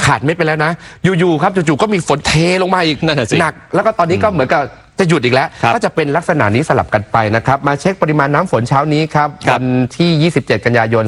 ขาดไม่ไปแล้วนะอยู่ๆครับจู่ๆก็มีฝนเทลงมาอีกหนักแล้วก็ตอนนี้ก็เหมือนกับจะหยุดอีกแล้วก็จะเป็นลักษณะนี้สลับกันไปนะครับมาเช็คปริมาณน้ำฝนเช้านี้ครับวันที่27กันยายน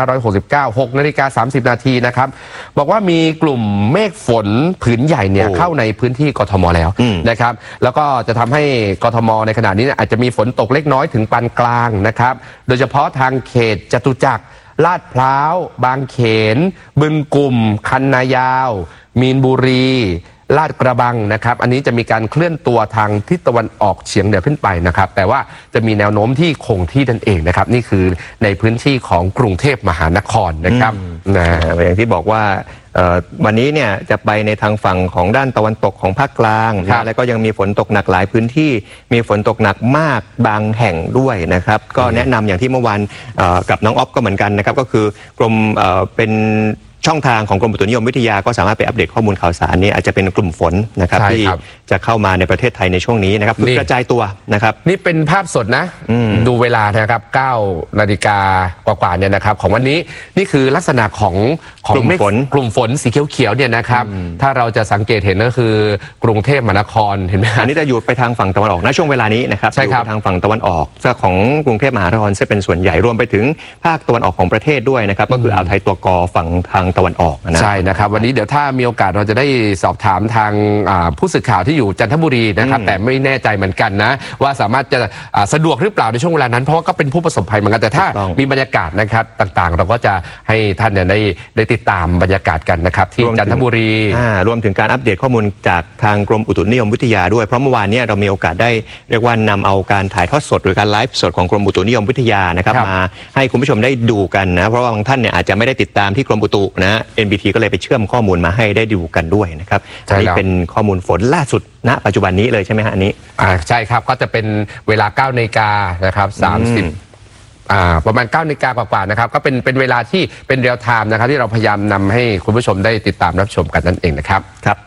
2569 6:30 นาทีนะครับบอกว่ามีกลุ่มเมฆฝนผืนใหญ่เนี่ยเข้าในพื้นที่กทมแล้วนะครับแล้วก็จะทำให้กทมในขณะนี้อาจจะมีฝนตกเล็กน้อยถึงปานกลางนะครับโดยเฉพาะทางเขตจตุจักรลาดพร้าวบางเขนบึงกลุ่มคันนายาวมีนบุรีลาดกระบังนะครับอันนี้จะมีการเคลื่อนตัวทางทิศตะวันออกเฉียงเหนือขึ้นไปนะครับแต่ว่าจะมีแนวโน้มที่คงที่นั่นเองนะครับนี่คือในพื้นที่ของกรุงเทพมหานครนะครับอย่างที่บอกว่าวันนี้เนี่ยจะไปในทางฝั่งของด้านตะวันตกของภาคกลางแล้วก็ยังมีฝนตกหนักหลายพื้นที่มีฝนตกหนักมากบางแห่งด้วยนะครับก็แนะนำอย่างที่เมื่อวานกับน้องอ๊อฟก็เหมือนกันนะครับก็คือกรมเป็นช่องทางของกรมอุตุนิยมวิทยาก็สามารถไปอัปเดตข้อมูลข่าวสารนี้อาจจะเป็นกลุ่มฝนนะครับที่จะเข้ามาในประเทศไทยในช่วงนี้นะครับกระจายตัวนะครับนี่เป็นภาพสดนะดูเวลานะครับ9 นาฬิกากว่าเนี่ยนะครับของวันนี้นี่คือลักษณะของกลุ่มฝนสีเขียวๆเนี่ยนะครับถ้าเราจะสังเกตเห็นก็คือกรุงเทพมหานครเห็นไหมอันนี้จะอยู่ไปทางฝั่งตะวันออกนะช่วงเวลานี้นะครับอยู่ทางฝั่งตะวันออกของกรุงเทพมหานครจะเป็นส่วนใหญ่รวมไปถึงภาคตะวันออกของประเทศด้วยนะครับก็คืออ่าวไทยตัวกอฝั่งทางตะวันออกใช่นะครับวันนี้เดี๋ยวถ้ามีโอกาสเราจะได้สอบถามทางผู้สื่อข่าวที่อยู่จันทบุรีนะครับแต่ไม่แน่ใจเหมือนกันนะว่าสามารถจะสะดวกหรือเปล่าในช่วงเวลานั้นเพราะว่าก็เป็นผู้ประสบภัยเหมือนกันแต่ถ้ามีบรรยากาศนะครับต่างๆเราก็จะให้ท่านได้ติดตามบรรยากาศกันนะครับที่จันทบุรีรวมถึงการอัปเดตข้อมูลจากทางกรมอุตุนิยมวิทยาด้วยเพราะเมื่อวานนี้เรามีโอกาสได้เรียกว่านำเอาการถ่ายทอดสดหรือการไลฟ์สดของกรมอุตุนิยมวิทยานะครับมาให้คุณผู้ชมได้ดูกันนะเพราะว่าบางท่านเนี่ยอาจจะไม่ได้ติดตามที่กรมอุตุนะ NBT ก็เลยไปเชื่อมข้อมูลมาให้ได้ดูกันด้วยนะครับอันนี้เป็นข้อมูลฝนล่าสุดณปัจจุบันนี้เลยใช่ไหมฮะอันนี้ใช่ครับก็จะเป็นเวลา9 นาฬิกานะครับ30ประมาณ9 นาฬิกากว่าๆนะครับก็เป็นเวลาที่เป็นเรียลไทม์นะครับที่เราพยายามนำให้คุณผู้ชมได้ติดตามรับชมกันนั่นเองนะครับ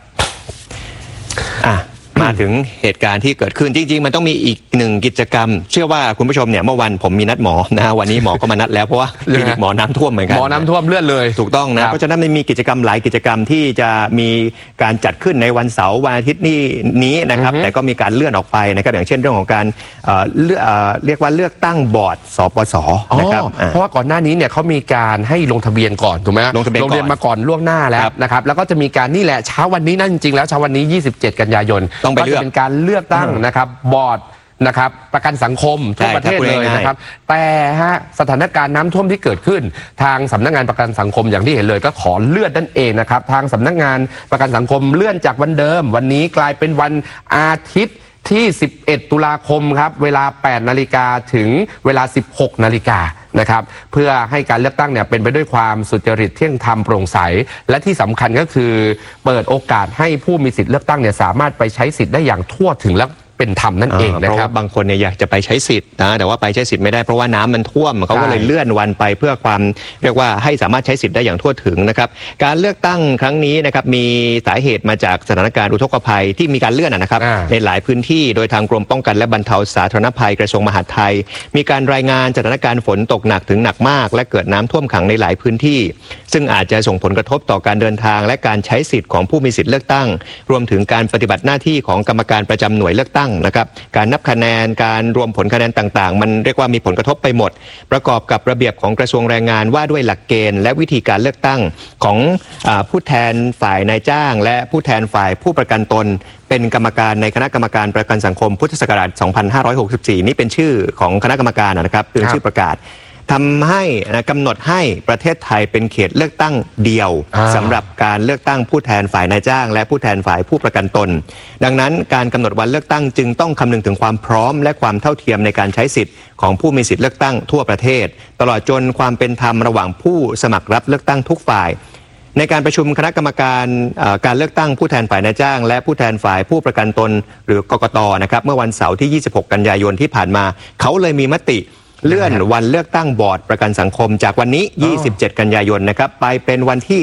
มาถึงเหตุการณ์ที่เกิดขึ้นจริงๆมันต้องมีอีกหนึ่งกิจกรรมเชื่อว่าคุณผู้ชมเนี่ยเมื่อวันผมมีนัดหมอนะวันนี้หมอก็มานัดแล้วเพราะว่าคลินิกหมอน้ำท่วมเหมือนกันหมอน้ำท่วมเลื่อนเลยถูกต้องนะเพราะฉะนั้นมันมีกิจกรรมหลายกิจกรรมที่จะมีการจัดขึ้นในวันเสาร์วันอาทิตย์นี้นะครับแต่ก็มีการเลื่อนออกไปนะครับอย่างเช่นเรื่องของการเรียกว่าเลือกตั้งบอร์ดสปสนะครับเพราะว่าก่อนหน้านี้เนี่ยเขามีการให้ลงทะเบียนก่อนถูกไหมลงทะเบียนมาก่อนล่วงหน้าแล้วนะครับแล้วก็จะมีการนี่แหละเช้าวันนี้นั่นจริงๆแล้วเช้าวันนี้27 กันยายนต้องไปเลือกเป็นการเลือกตั้งนะครับบอร์ดนะครับประกันสังคมทั่วประเทศเลยนะครับแต่สถานการณ์น้ำท่วมที่เกิดขึ้นทางสำนักงานประกันสังคมอย่างที่เห็นเลยก็ขอเลื่อนนั่นเองนะครับทางสำนักงานประกันสังคมเลื่อนจากวันเดิมวันนี้กลายเป็นวันอาทิตย์ที่11 ตุลาคมครับเวลา8 นาฬิกาถึงเวลา16 นาฬิกานะครับเพื่อให้การเลือกตั้งเนี่ยเป็นไปด้วยความสุจริตเที่ยงธรรมโปร่งใสและที่สำคัญก็คือเปิดโอกาสให้ผู้มีสิทธิ์เลือกตั้งเนี่ยสามารถไปใช้สิทธิ์ได้อย่างทั่วถึงและเป็นธรรมนั่นเองนะครับบางคนเนี่ยอยากจะไปใช้สิทธิ์นะแต่ว่าไปใช้สิทธิ์ไม่ได้เพราะว่าน้ำมันท่วมเขาก็เลยเลื่อนวันไปเพื่อความเรียกว่าให้สามารถใช้สิทธิ์ได้อย่างทั่วถึงนะครับการเลือกตั้งครั้งนี้นะครับมีสาเหตุมาจากสถานการณ์อุทกภัยที่มีการเลื่อนนะครับในหลายพื้นที่โดยทางกรมป้องกันและบรรเทาสาธารณภัยกระทรวงมหาดไทยมีการรายงานสถานการณ์ฝนตกหนักถึงหนักมากและเกิดน้ำท่วมขังในหลายพื้นที่ซึ่งอาจจะส่งผลกระทบต่อการเดินทางและการใช้สิทธิ์ของผู้มีสิทธิ์เลือกตั้งรวมถึงการปฏิบัติหน้าที่ของกรรมการประจำหน่วยเลือกตั้งนะครับการนับคะแนนการรวมผลคะแนนต่างๆมันเรียกว่ามีผลกระทบไปหมดประกอบกับระเบียบของกระทรวงแรงงานว่าด้วยหลักเกณฑ์และวิธีการเลือกตั้งของผู้แทนฝ่ายนายจ้างและผู้แทนฝ่ายผู้ประกันตนเป็นกรรมการในคณะกรรมการประกันสังคมพุทธศักราช 2564 นี่เป็นชื่อของคณะกรรมการนะครับเป็นชื่อประกาศทำให้กำหนดให้ประเทศไทยเป็นเขตเลือกตั้งเดียวสำหรับการเลือกตั้งผู้แทนฝ่ายนายจ้างและผู้แทนฝ่ายผู้ประกันตนดังนั้นการกำหนดวันเลือกตั้งจึงต้องคำนึงถึงความพร้อมและความเท่าเทียมในการใช้สิทธิ์ของผู้มีสิทธิ์เลือกตั้งทั่วประเทศตลอดจนความเป็นธรรมระหว่างผู้สมัครรับเลือกตั้งทุกฝ่ายในการประชุมคณะกรรมการการเลือกตั้งผู้แทนฝ่ายนายจ้างและผู้แทนฝ่ายผู้ประกันตนหรือกกต.นะครับเมื่อวันเสาร์ที่26 กันยายนที่ผ่านมาเขาเลยมีมติเลื่อนวันเลือกตั้งบอร์ดประกันสังคมจากวันนี้27 กันยายนนะครับไปเป็นวันที่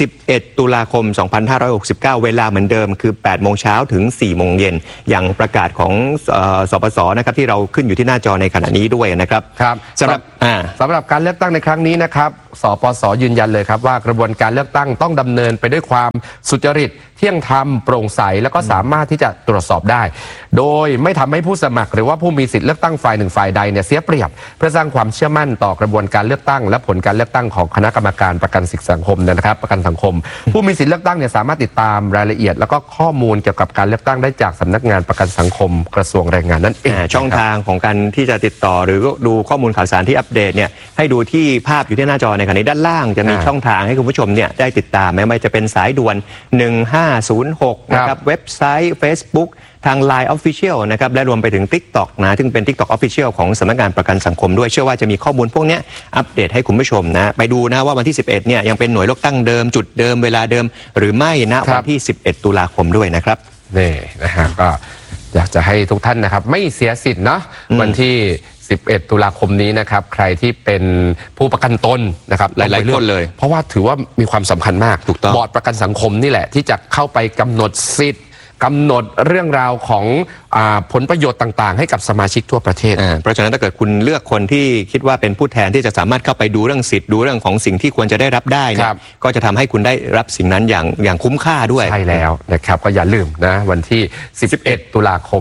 11 ตุลาคม 2569 เวลาเหมือนเดิมคือ8 โมงเช้าถึง4 โมงเย็นอย่างประกาศของสปส.นะครับที่เราขึ้นอยู่ที่หน้าจอในขณะนี้ด้วยนะครับครับสำหรับสำหรับการเลือกตั้งในครั้งนี้นะครับสปส.ยืนยันเลยครับว่ากระบวนการเลือกตั้งต้องดำเนินไปด้วยความสุจริตเที่ยงธรรมโปร่งใสแล้วก็สามารถที่จะตรวจสอบได้โดยไม่ทำให้ผู้สมัครหรือว่าผู้มีสิทธิ์เลือกตั้งฝ่ายหนึ่งฝ่ายใดเนี่ยเสียเปรียบเพื่อสร้างความเชื่อมั่นต่อกระบวนการเลือกตั้งและผลการเลือกตั้งของคณะกรรมการประกันสิทธิสังคมนะครับประกันสังคมผู้มีสิทธิ์เลือกตั้งเนี่ยสามารถติดตามรายละเอียดแล้วก็ข้อมูลเกี่ยวกับการเลือกตั้งได้จากสำนักงานประกันสังคมกระทรวงแรงงานนั่นเองช่องทางของการที่จะติดต่อหรือดูข้อมูลข่าวสารที่อัปเดตเนี่ยให้ดูที่ภาพอยู่ที่หน้าจอในขณะนี้ด้านล่างจะมีช่องทางให้คุณผู้ชมเนี่ยได้ติดตามไม่ว่าจะเป็นสายด่วน1506นะครับเว็บไซต์ Facebook ทาง Line Official นะครับและรวมไปถึง TikTok นะซึ่งเป็น TikTok Official ของสำนักงานประกันสังคมด้วยเชื่อว่าจะมีข้อมูลพวกนี้อัปเดตให้คุณผู้ชมนะไปดูนะว่าวันที่11เนี่ยยังเป็นหน่วยเลือกตั้งเดิมจุดเดิมเวลาเดิมหรือไม่นะวันที่11ตุลาคมด้วยนะครับนี่นะฮะก็อยากจะให้ทุกท่านนะครับไม่เสียสิทธิ์เนาะวันที่11ตุลาคมนี้นะครับใครที่เป็นผู้ประกันตนนะครับหลายๆคนเลยเพราะว่าถือว่ามีความสำคัญมากถูกต้องบอร์ดประกันสังคมนี่แหละที่จะเข้าไปกำหนดสิทธิ์กำหนดเรื่องราวของผลประโยชน์ต่างๆให้กับสมาชิกทั่วประเทศเพราะฉะนั้นถ้าเกิดคุณเลือกคนที่คิดว่าเป็นผู้แทนที่จะสามารถเข้าไปดูเรื่องสิทธิ์ดูเรื่องของสิ่งที่ควรจะได้รับได้นะก็จะทำให้คุณได้รับสิ่งนั้นอย่างคุ้มค่าด้วยใช่แล้วนะครับก็อย่าลืมนะวันที่11ตุลาคม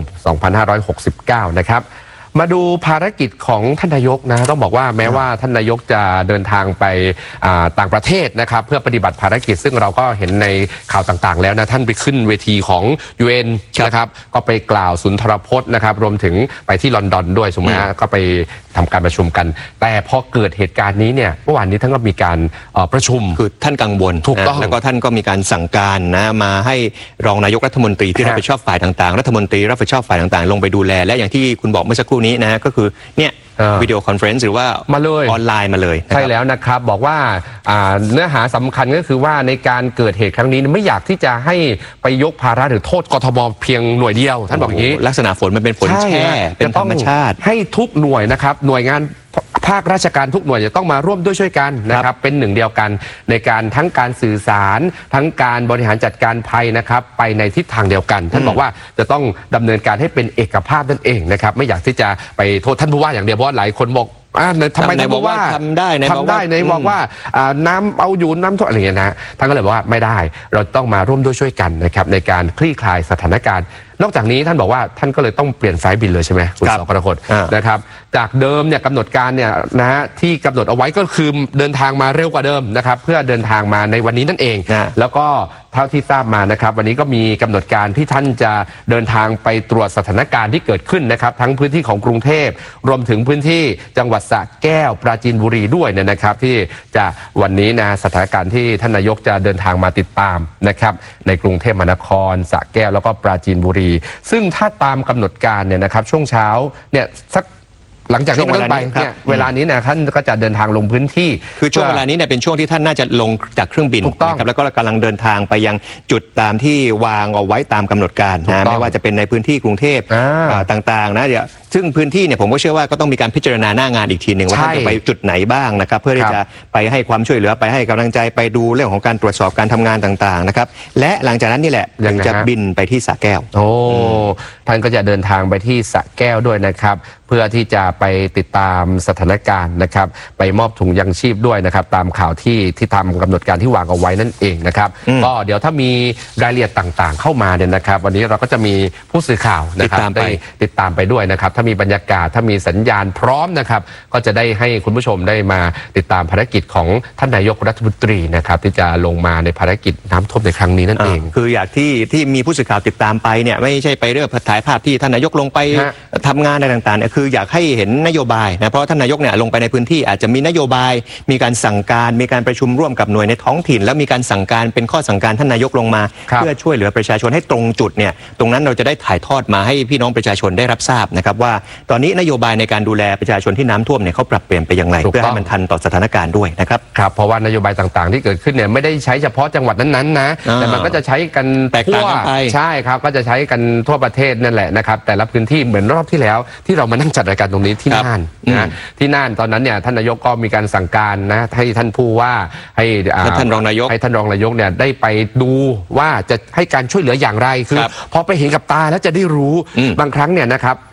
2569นะครับมาดูภารกิจของท่านนายกนะต้องบอกว่าแม้ว่าท่านนายกจะเดินทางไปต่างประเทศนะครับเพื่อปฏิบัติภารกิจซึ่งเราก็เห็นในข่าวต่างๆแล้วนะท่านไปขึ้นเวทีของ UN นะครับก็ไปกล่าวสุนทรพจน์นะครับรวมถึงไปที่ลอนดอนด้วยถูกไหมก็ไปทำการประชุมกันแต่พอเกิดเหตุการณ์นี้เนี่ยเมื่อวานนี้ท่านก็มีการประชุมคือท่านกังวลถูกต้องแล้วก็ท่านก็มีการสั่งการนะมาให้รองนายกรัฐมนตรีที่รับผิดชอบฝ่ายต่างๆรัฐมนตรีรับผิดชอบฝ่ายต่างๆลงไปดูแลและอย่างที่คุณบอกเมื่อสักครู่นี้นะก็คือเนี่ยวิดีโอคอนเฟอเรนซ์หรือว่ามาเลยออนไลน์มาเลยใช่แล้วนะครับบอกว่าเนื้อหาสำคัญก็คือว่าในการเกิดเหตุครั้งนี้ไม่อยากที่จะให้ไปยกภาระหรือโทษกทบเพียงหน่วยเดียวท่านบอกอย่างนี้ลักษณะฝนมันเป็นฝนแช่เป็นธรรมชาติให้ทุกหน่วยนะครับหน่วยงานภาคราชการทุกหน่วยจะต้องมาร่วมด้วยช่วยกันนะครับเป็นหนึ่งเดียวกันในการทั้งการสื่อสารทั้งการบริหารจัดการภัยนะครับไปในทิศทางเดียวกันท่านบอกว่าจะต้องดำเนินการให้เป็นเอกภาพนั่นเองนะครับไม่อยากที่จะไปโทษท่านผู้ว่าอย่างเดียวเพราะหลายคนบอกทำไมท่านบอกว่าทำได้ในบอกว่าน้ำเอาอยู่น้ำท่วมอะไรอย่างเงี้ยนะท่านก็เลยบอกว่าไม่ได้เราต้องมาร่วมด้วยช่วยกันนะครับในการคลี่คลายสถานการณ์นอกจากนี้ท่านบอกว่าท่านก็เลยต้องเปลี่ยนไฟล์บินเลยใช่ไหมคุณสกรกฎนะครับจากเดิมเนี่ยกำหนดการเนี่ยนะฮะที่กำหนดเอาไว้ก็คือเดินทางมาเร็วกว่าเดิมนะครับเพื่อเดินทางมาในวันนี้นั่นเองแล้วก็เท่าที่ทราบมานะครับวันนี้ก็มีกำหนดการที่ท่านจะเดินทางไปตรวจสถานการณ์ที่เกิดขึ้นนะครับทั้งพื้นที่ของกรุงเทพรวมถึงพื้นที่จังหวัดสระแก้วปราจีนบุรีด้วยเนี่ยนะครับที่จะวันนี้นะสถานการณ์ที่ท่านนายกจะเดินทางมาติดตามนะครับในกรุงเทพมหานครสระแก้วแล้วก็ปราจีนบุรีซึ่งถ้าตามกำหนดการเนี่ยนะครับช่วงเช้าเนี่ยสักหลังจากนี้ไปเนี่ยเวลานี้เนี่ยท่านก็จะเดินทางลงพื้นที่คือช่วงเวลานี้เนี่ยเป็นช่วงที่ท่านน่าจะลงจากเครื่องบินนะครับแล้วก็กำลังเดินทางไปยังจุดตามที่วางเอาไว้ตามกำหนดการนะไม่ว่าจะเป็นในพื้นที่กรุงเทพต่างๆนะเดี๋ยวซึ่งพื้นที่เนี่ยผมก็เชื่อว่าก็ต้องมีการพิจารณาหน้างานอีกทีหนึ่งว่าท่านจะไปจุดไหนบ้างนะครับเพื่อที่จะไปให้ความช่วยเหลือไปให้กำลังใจไปดูเรื่องของการตรวจสอบการทำงานต่างๆนะครับและหลังจากนั้นนี่แหละยังจะบินไปที่สระแก้วท่านก็จะเดินทางไปที่สระแก้วด้วยนะครับเพื่อที่จะไปติดตามสถานการณ์นะครับไปมอบถุงยังชีพด้วยนะครับตามข่าวที่ทำกำหนดการที่วางเอาไว้นั่นเองนะครับก็เดี๋ยวถ้ามีรายละเอียดต่างๆเข้ามาเนี่ยนะครับวันนี้เราก็จะมีผู้สื่อข่าวนะครับได้ติดตามไปด้วยนะครับถ้ามีบรรยากาศถ้ามีสัญญาณพร้อมนะครับก็จะได้ให้คุณผู้ชมได้มาติดตามภารกิจของท่านนายกรัฐมนตรีนะครับที่จะลงมาในภารกิจน้ำท่วมในครั้งนี้นั่นเองคืออยากที่มีผู้สื่อข่าวติดตามไปเนี่ยไม่ใช่ไปเรื่องถ่ายภาพที่ท่านนายกลงไปทำงานอะไรต่างๆเนี่ยคืออยากให้เห็นนโยบายนะเพราะท่านนายกเนี่ยลงไปในพื้นที่อาจจะมีนโยบายมีการสั่งการมีการประชุมร่วมกับหน่วยในท้องถิ่นแล้วมีการสั่งการเป็นข้อสั่งการท่านนายกลงมาเพื่อช่วยเหลือประชาชนให้ตรงจุดเนี่ยตรงนั้นเราจะได้ถ่ายทอดมาให้พี่น้องประชาชนได้รับทราบนะครับว่าตอนนี้นโยบายในการดูแลประชาชนที่น้ำท่วมเนี่ยเขาปรับเปลี่ยนไปอย่างไรเพื่อให้มันทันต่อสถานการณ์ด้วยนะครับครับเพราะว่านโยบายต่างๆที่เกิดขึ้นเนี่ยไม่ได้ใช้เฉพาะจังหวัดนั้นๆนะแต่มันก็จะใช้กันทั่วใช่ครับก็จะใช้กันทั่วประเทศนั่นแหละนะครับแต่ละพื้นที่เหมือนรอบที่แล้วที่เรามานั่งจัดรายการตรงนี้ที่น่านนะที่น่านตอนนั้นเนี่ยท่านนายกก็มีการสั่งการนะให้ท่านผู้ว่าให้ท่านรองนายกเนี่ยได้ไปดูว่าจะให้การช่วยเหลืออย่างไรคือพอไปเห็นกับตาแล้วจะได้รู้บางครั้งเนี่ยนะครับเห็นตาม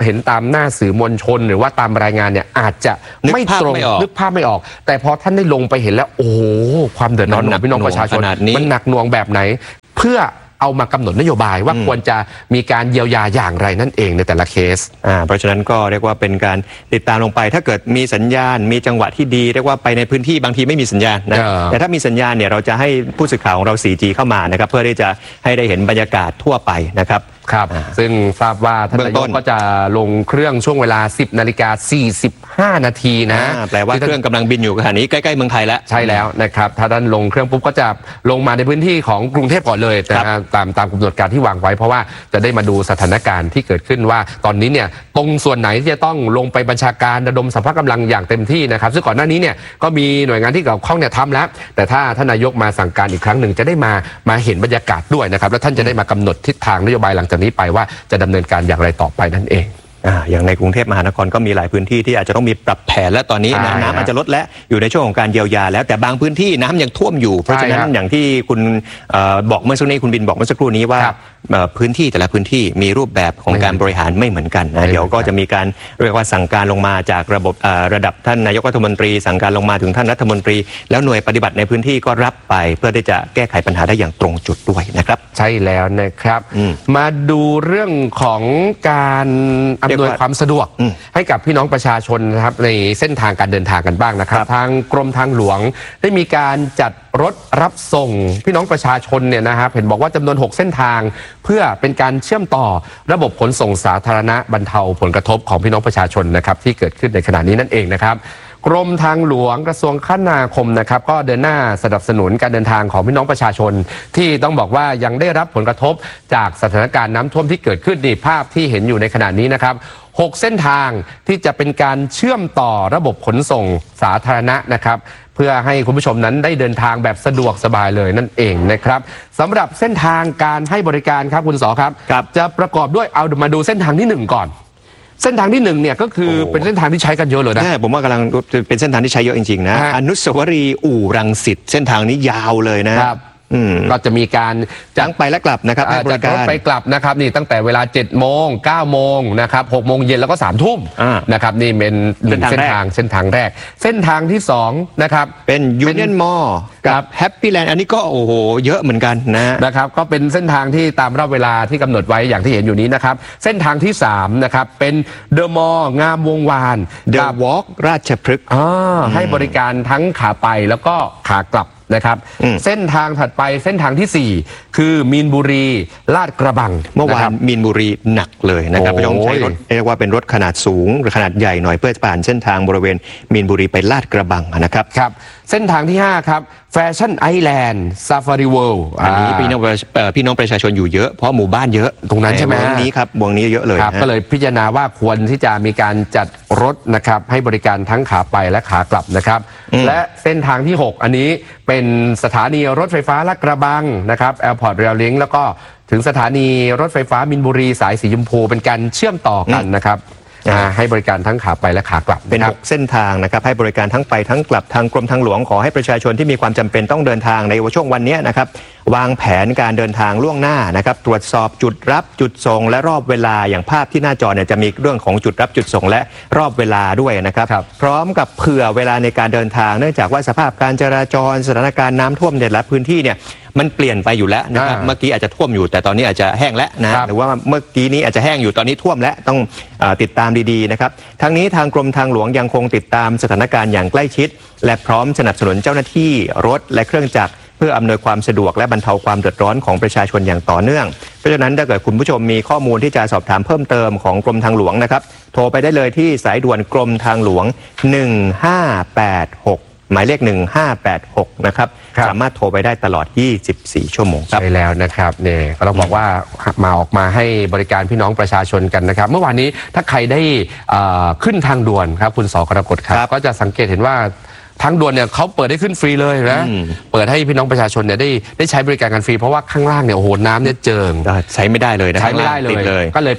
หน้าสื่อมวลชนหรือว่าตามรายงานเนี่ยอาจจะไม่ตรงนึกภาพไม่ออกแต่พอท่านได้ลงไปเห็นแล้วโอ้โหความเดือดร้อนของพี่น้องประชาชนมันหนักหน่วงแบบไหนเพื่อเอามากำหนดนโยบายว่าควรจะมีการเยียวยาอย่างไรนั่นเองในแต่ละเคสเพราะฉะนั้นก็เรียกว่าเป็นการติดตามลงไปถ้าเกิดมีสัญญาณมีจังหวะที่ดีเรียกว่าไปในพื้นที่บางทีไม่มีสัญญาณนะแต่ถ้ามีสัญญาณเนี่ยเราจะให้ผู้สื่อข่าวของเรา 4G เข้ามานะครับเพื่อที่จะให้ได้เห็นบรรยากาศทั่วไปนะครับครับซึ่งทราบว่าท่านนายกก็จะลงเครื่องช่วงเวลา 10:45 นาทีนะแปลว่าเครื่องกำลังบินอยู่ขณะนี้ใกล้ๆเมืองไทยแล้วใช่แล้วนะครับถ้าท่านลงเครื่องปุ๊บก็จะลงมาในพื้นที่ของกรุงเทพก่อนเลยแต่ตามกำหนดการที่วางไว้เพราะว่าจะได้มาดูสถานการณ์ที่เกิดขึ้นว่าตอนนี้เนี่ยตรงส่วนไหนที่จะต้องลงไปบัญชาการระดมสรรพกำลังอย่างเต็มที่นะครับซึ่งก่อนหน้านี้เนี่ยก็มีหน่วยงานที่เกี่ยวข้องเนี่ยทำแล้วแต่ถ้าท่านนายกมาสั่งการอีกครั้งหนึ่งจะได้มาเห็นบรรยากาศด้วยนะครับแล้วท่านจะได้มากำหนดทิศทางนโยบายหลังจากนี้ไปว่าจะดำเนินการอย่างไรต่อไปนั่นเองอย่างในกรุงเทพมหานครก็มีหลายพื้นที่ที่อาจจะต้องมีปรับแผนและตอนนี้น้ำอาจจะลดและอยู่ในช่วงของการเยียวยาแล้วแต่บางพื้นที่น้ำยังท่วมอยู่เพราะฉะนั้นอย่างที่คุณบอกเมื่อสักครู่คุณบินบอกเมื่อสักครู่นี้ว่าพื้นที่แต่ละพื้นที่มีรูปแบบของการบริหารไม่เหมือนกันนะเดี๋ยวก็จะมีการเรียกว่าสั่งการลงมาจากระดับท่านนายกรัฐมนตรีสั่งการลงมาถึงท่านรัฐมนตรีแล้วหน่วยปฏิบัติในพื้นที่ก็รับไปเพื่อที่จะแก้ไขปัญหาได้อย่างตรงจุดด้วยนะครับใช่แล้วนะครับมาดูเรื่องของการอำนวยความสะดวกให้กับพี่น้องประชาชนนะครับในเส้นทางการเดินทางกันบ้างนะครับทางกรมทางหลวงได้มีการจัดรถรับส่งพี่น้องประชาชนเนี่ยนะครับเห็นบอกว่าจำนวน6เส้นทางเพื่อเป็นการเชื่อมต่อระบบขนส่งสาธารณะบรรเทาผลกระทบของพี่น้องประชาชนนะครับที่เกิดขึ้นในขณะนี้นั่นเองนะครับกรมทางหลวงกระทรวงคมนาคมนะครับก็เดินหน้าสนับสนุนการเดินทางของพี่น้องประชาชนที่ต้องบอกว่ายังได้รับผลกระทบจากสถานการณ์น้ำท่วมที่เกิดขึ้นนี่ภาพที่เห็นอยู่ในขณะนี้นะครับ6เส้นทางที่จะเป็นการเชื่อมต่อระบบขนส่งสาธารณะนะครับเพื่อให้คุณผู้ชมนั้นได้เดินทางแบบสะดวกสบายเลยนั่นเองนะครับสำหรับเส้นทางการให้บริการครับคุณสอครับจะประกอบด้วยเอามาดูเส้นทางที่1ก่อนเส้นทางที่1เนี่ยก็คือเป็นเส้นทางที่ใช้กันเยอะเลยนะผมว่ากำลังเป็นเส้นทางที่ใช้เยอะจริงๆนะอนุสาวรีย์อู่รังสิตเส้นทางนี้ยาวเลยนะครับก็จะมีการจังไปและกลับนะครับให้บริการไปกลับนะครับนี่ตั้งแต่เวลา7 โมง 9 โมงนะครับ6 โมงเย็นแล้วก็3 ทุ่มนะครับนี่เป็นเส้นทางแรกเส้นทางที่2นะครับเป็นยูเนียนมอลล์กับแฮปปี้แลนด์อันนี้ก็โอ้โหเยอะเหมือนกันนะครับก็เป็นเส้นทางที่ตามรอบเวลาที่กำหนดไว้อย่างที่เห็นอยู่นี้นะครับเส้นทางที่3นะครับเป็นเดอะมอลล์งามวงวานเดอะวอล์กราชพฤกษ์ให้บริการทั้งขาไปแล้วก็ขากลับนะครับเส้นทางถัดไปเส้นทางที่4คือมีนบุรีลาดกระบังเมื่อวานมีนบุรีหนักเลยนะครับต้องใช้รถเรียกว่าเป็นรถขนาดสูงหรือขนาดใหญ่หน่อยเพื่อผ่านเส้นทางบริเวณมีนบุรีไปลาดกระบังนะครับเส้นทางที่5ครับแฟชั่นไอแลนด์ซาฟารีเวิลด์อันนี้พี่น้องประชาชนอยู่เยอะเพราะหมู่บ้านเยอะตรงนั้นใช่ไหมวงนี้ครับวงนี้เยอะเลยก็เลยพิจารณาว่าควรที่จะมีการจัดรถนะครับให้บริการทั้งขาไปและขากลับนะครับและเส้นทางที่6อันนี้เป็นสถานีรถไฟฟ้าลาดกระบังนะครับแอร์พอร์ตเรลลิงแล้วก็ถึงสถานีรถไฟฟ้ามินบุรีสายสีชมพูเป็นการเชื่อมต่อกันนะครับให้บริการทั้งขาไปและขากลับเป็น6เส้นทางนะครับให้บริการทั้งไปทั้งกลับทางกรมทางหลวงขอให้ประชาชนที่มีความจำเป็นต้องเดินทางในช่วงวันนี้นะครับวางแผนการเดินทางล่วงหน้านะครับตรวจสอบจุดรับจุดส่งและรอบเวลาอย่างภาพที่หน้าจอเนี่ยจะมีเรื่องของจุดรับจุดส่งและรอบเวลาด้วยนะครับพร้อมกับเผื่อเวลาในการเดินทางเนื่องจากว่าสภาพการจราจรสถานการณ์น้ำท่วมในแต่ละพื้นที่เนี่ยมันเปลี่ยนไปอยู่แล้วนะครับเมื่อกี้อาจจะท่วมอยู่แต่ตอนนี้อาจจะแห้งแล้วนะหรือว่าเมื่อกี้นี้อาจจะแห้งอยู่ตอนนี้ท่วมแล้วต้องติดตามดีๆนะครับทั้งนี้ทางกรมทางหลวงยังคงติดตามสถานการณ์อย่างใกล้ชิดและพร้อมสนับสนุนเจ้าหน้าที่รถและเครื่องจักรเพื่ออำนวยความสะดวกและบรรเทาความเดือดร้อนของประชาชนอย่างต่อเนื่องเพราะฉะนั้นถ้าเกิดคุณผู้ชมมีข้อมูลที่จะสอบถามเพิ่มเติมของกรมทางหลวงนะครับโทรไปได้เลยที่สายด่วนกรมทางหลวง1586หมายเลข1586นะครับสามารถโทรไปได้ตลอด24ชั่วโมงครับใช่แล้วนะครับเนี่ยก็ต้องบอกว่าออกมาให้บริการพี่น้องประชาชนกันนะครับเมื่อวานนี้ถ้าใครได้ขึ้นทางด่วนครับคุณสกรกฎครับก็จะสังเกตเห็นว่าทางด่วนเนี่ยเขาเปิดให้ขึ้นฟรีเลยนะเปิดให้พี่น้องประชาชนเนี่ยได้ใช้บริการกันฟรีเพราะว่าข้างล่างเนี่ยโอ้โหน้ำเนี่ยเจิ่งใช้ไม่ได้เลยนะใช้ไม่ได้เลยก็เลยเปิด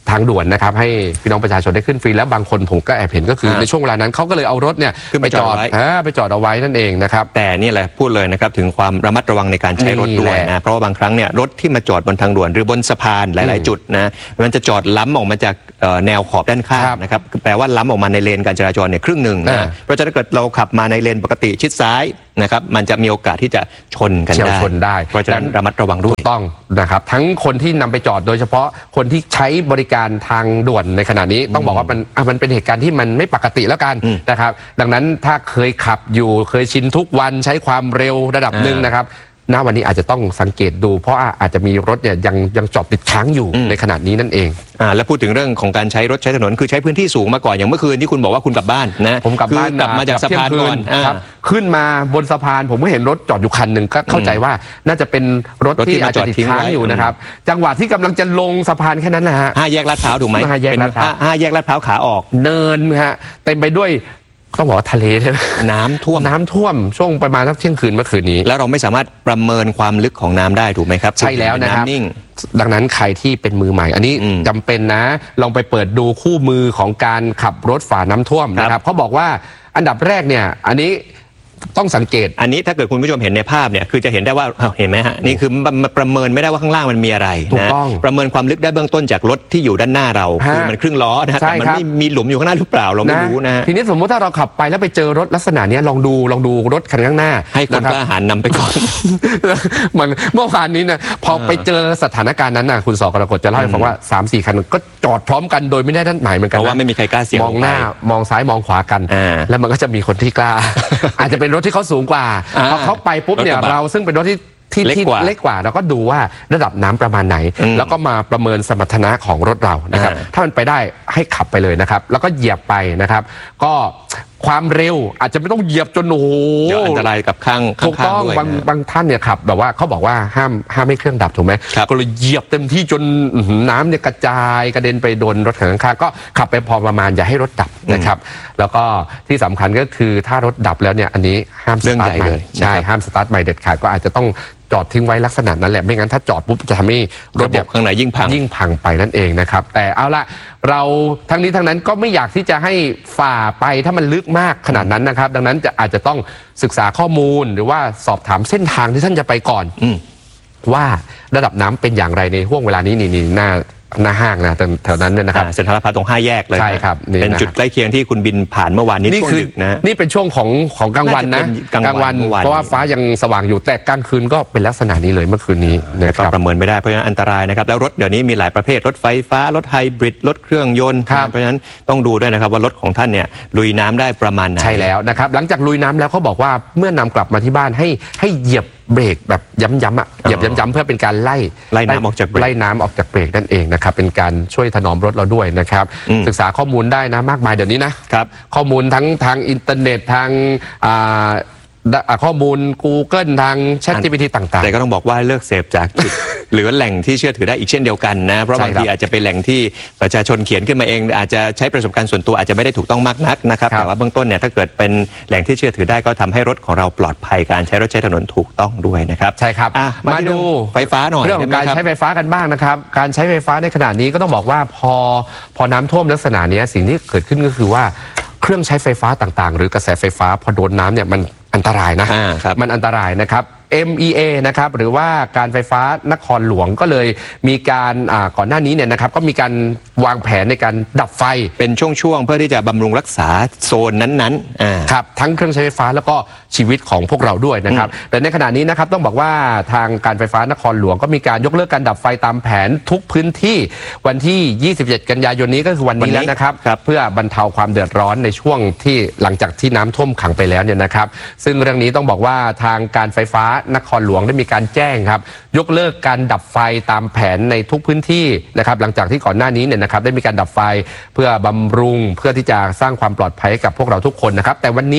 ทางด่วนนะครับให้พี่น้องประชาชนได้ขึ้นฟรีแล้วบางคนผมก็แอบเห็นก็คือในช่วงเวลานั้นเขาก็เลยเอารถเนี่ยไปจอดเอาไว้นั่นเองนะครับแต่นี่แหละพูดเลยนะครับถึงความระมัดระวังในการใช้รถด้วยนะเพราะว่าบางครั้งเนี่ยรถที่มาจอดบนทางด่วนหรือบนสะพานหลายๆจุดนะมันจะจอดล้ำออกมาจากแนวขอบด้านข้างนะครับแปลว่าล้ำออกมาในเลนการจราจรเนี่ยครึ่งหนึ่งนะเพราะฉะนั้นถ้าเกิดเราขับมาในเลนปกติชิดซ้ายนะครับมันจะมีโอกาสที่จะชนกันได้เพราะฉะนั้นระมัดระวังด้วยต้องนะครับทั้งคนที่นำไปจอดโดยเฉพาะคนที่ใช้บริการทางด่วนในขณะนี้ต้องบอกว่ามันเป็นเหตุการณ์ที่มันไม่ปกติแล้วกันนะครับดังนั้นถ้าเคยขับอยู่เคยชินทุกวันใช้ความเร็วระดับหนึ่งนะครับณวันนี้อาจจะต้องสังเกตดูเพราะอาจจะมีรถเนี่ยยังจอดติดค้างอยู่ในขณะนี้นั่นเองแล้วพูดถึงเรื่องของการใช้รถใช้ถนนคือใช้พื้นที่สูงมาก่อนอย่างเมื่อคืนที่คุณบอกว่าคุณกลับบ้านนะผมกลับบ้านกลับมาจากสะพานก่อนครับขึ้นมาบนสะพานผมก็เห็นรถจอดอยู่คันหนึ่งก็เข้าใจว่าน่าจะเป็นรถที่อาจจะติดค้างอยู่นะครับจังหวะที่กำลังจะลงสะพานแค่นั้นนะฮะ 5 แยกลาดพร้าวถูกไหม 5 แยกลาดพร้าว 5 แยกลาดพร้าวขาออกเนินฮะเต็มไปด้วยต้องบอกว่าทะเลใช่ไหมน้ำท่วมช่วงประมาณสักเที่ยงคืนเมื่อคืนนี้แล้วเราไม่สามารถประเมินความลึกของน้ำได้ถูกไหมครับใช่แล้วนะครับดังนั้นใครที่เป็นมือใหม่อันนี้จำเป็นนะลองไปเปิดดูคู่มือของการขับรถฝ่าน้ำท่วมนะครับเขาบอกว่าอันดับแรกเนี่ยอันนี้ต้องสังเกตอันนี้ถ้าเกิดคุณผู้ชมเห็นในภาพเนี่ยคือจะเห็นได้ว่าเห็นไหมฮะนี่คือประเมินไม่ได้ว่าข้างล่างมันมีอะไรนะประเมินความลึกได้เบื้องต้นจากรถที่อยู่ด้านหน้าเราคือมันครึ่งล้อนะแต่มันไม่มีหลุมอยู่ข้างหน้าหรือเปล่าเราไม่รู้นะทีนี้สมมติถ้าเราขับไปแล้วไปเจอรถลักษณะนี้ลองดูรถคันข้างหน้าให้คนกล้าหาญนำไปก่อนมันเมื่อวานนี้นะพอไปเจอสถานการณ์นั้นนะคุณสกรกฎจะเล่าให้ฟังว่า 3-4 คันก็จอดพร้อมกันโดยไม่ได้นัดหมายเหมือนกันเพราะว่าไม่มีใครกล้าเสี่ยงมองหน้ามองซ้ายมองขวากันแล้วมันก็จะมีคนที่กล้าอาจจะเป็นรถที่เขาสูงกว่าพอเขาไปปุ๊บเนี่ยเราซึ่งเป็นรถที่เล็กกว่าเราก็ดูว่าระดับน้ำประมาณไหนแล้วก็มาประเมินสมรรถนะของรถเรานะครับถ้ามันไปได้ให้ขับไปเลยนะครับแล้วก็เหยียบไปนะครับก็ความเร็วอาจจะไม่ต้องเหยียบจนโอ้โหอันตรายกับข้างถูกต้องบางท่านเนี่ยขับแบบว่าเขาบอกว่าห้ามให้เครื่องดับถูกไหมก็เลยเหยียบเต็มที่จนน้ำเนี่ยกระจายกระเด็นไปโดนรถข้างๆก็ขับไปพอประมาณอย่าให้รถดับนะครับแล้วก็ที่สำคัญก็คือถ้ารถดับแล้วเนี่ยอันนี้ห้ามสตาร์ทใหม่ใช่ห้ามสตาร์ทใหม่เด็ดขาดก็อาจจะต้องจอดทิ้งไว้ลักษณะนั้นแหละไม่งั้นถ้าจอดปุ๊บจะทำให้รถข้างในยิ่งพังไปนั่นเองนะครับแต่เอาละเราทั้งนี้ทั้งนั้นก็ไม่อยากที่จะให้ฝ่าไปถ้ามันลึกมากขนาดนั้นนะครับดังนั้นอาจจะต้องศึกษาข้อมูลหรือว่าสอบถามเส้นทางที่ท่านจะไปก่อนว่าระดับน้ำเป็นอย่างไรในห่วงเวลานี้นี่หน้าห้างนะแถวนั้นเนี่ยนะครับเซ็นทรัลพาร์คตรง5 แยกเลยใช่ครับเป็นจุดใกล้เคียงที่คุณบินผ่านเมื่อวานนี้ช่วงดึกนะนี่เป็นช่วงของกลางวันนะกลางวันเพราะว่าฟ้ายังสว่างอยู่แต่กลางคืนก็เป็นลักษณะนี้เลยเมื่อคืนนี้นะครับประเมินไม่ได้เพราะฉะนั้นอันตรายนะครับแล้วรถเดี๋ยวนี้มีหลายประเภทรถไฟฟ้ารถไฮบริดรถเครื่องยนต์เพราะฉะนั้นต้องดูด้วยนะครับว่ารถของท่านเนี่ยลุยน้ำได้ประมาณไหนใช่แล้วนะครับหลังจากลุยน้ำแล้วเขาบอกว่าเมื่อนำกลับมาที่บ้านให้เหยียบเบรกแบบย้ำๆเหยียบย้ำๆเพื่อเป็นการไล่น้ำออกจากเบรกนั่นเองนะครับเป็นการช่วยถนอมรถเราด้วยนะครับศึกษาข้อมูลได้นะมากมายเดี๋ยวนี้นะครับข้อมูลทั้งทางอินเทอร์เน็ตทางข้อมูล Google ทาง ChatGPT ต่างๆแต่ก็ต้องบอกว่าเลิกเสพจากจุดหรือแหล่งที่เชื่อถือได้อีกเช่นเดียวกันนะเพราะบางทีอาจจะเป็นแหล่งที่ประชาชนเขียนขึ้นมาเองอาจจะใช้ประสบการณ์ส่วนตัวอาจจะไม่ได้ถูกต้องมากนักนะครับแต่ว่าเบื้องต้นเนี่ยถ้าเกิดเป็นแหล่งที่เชื่อถือได้ก็ทำให้รถของเราปลอดภัยการใช้รถใช้ถนนถูกต้องด้วยนะครับใช่ครับมาดูไฟฟ้าหน่อยเรื่องของการใช้ไฟฟ้ากันบ้างนะครับการใช้ไฟฟ้าในขณะนี้ก็ต้องบอกว่าพอน้ำท่วมลักษณะนี้สิ่งที่เกิดขึ้นก็คือว่าเครื่องใช้ไฟฟ้าต่างๆหรือกระแสไฟฟ้าพอโดนน้ำเนี่ยมันอันตรายนะมันอันตรายนะครับ MEA นะครับหรือว่าการไฟฟ้านครหลวงก็เลยมีการก่อนหน้านี้เนี่ยนะครับก็มีการวางแผนในการดับไฟเป็นช่วงๆเพื่อที่จะบำรุงรักษาโซนนั้นๆครับทั้งเครื่องใช้ไฟฟ้าแล้วก็ชีวิตของพวกเราด้วยนะครับแต่ในขณะนี้นะครับต้องบอกว่าทางการไฟฟ้านครหลวงก็มีการยกเลิกการดับไฟตามแผนทุกพื้นที่วันที่27กันยายนนี้ก็คือวันนี้แล้วนะครับเพื่อบรรเทาความเดือดร้อนในช่วงที่หลังจากที่น้ำท่วมขังไปแล้วเนี่ยนะครับซึ่งเรื่องนี้ต้องบอกว่าทางการไฟฟ้านครหลวงได้มีการแจ้งครับยกเลิกการดับไฟตามแผนในทุกพื้นที่นะครับหลังจากที่ก่อนหน้านี้เนี่ยนะครับได้มีการดับไฟเพื่อบำรุงเพื่อที่จะสร้างความปลอดภัยให้กับพวกเราทุกคนนะครับแต่วันนี้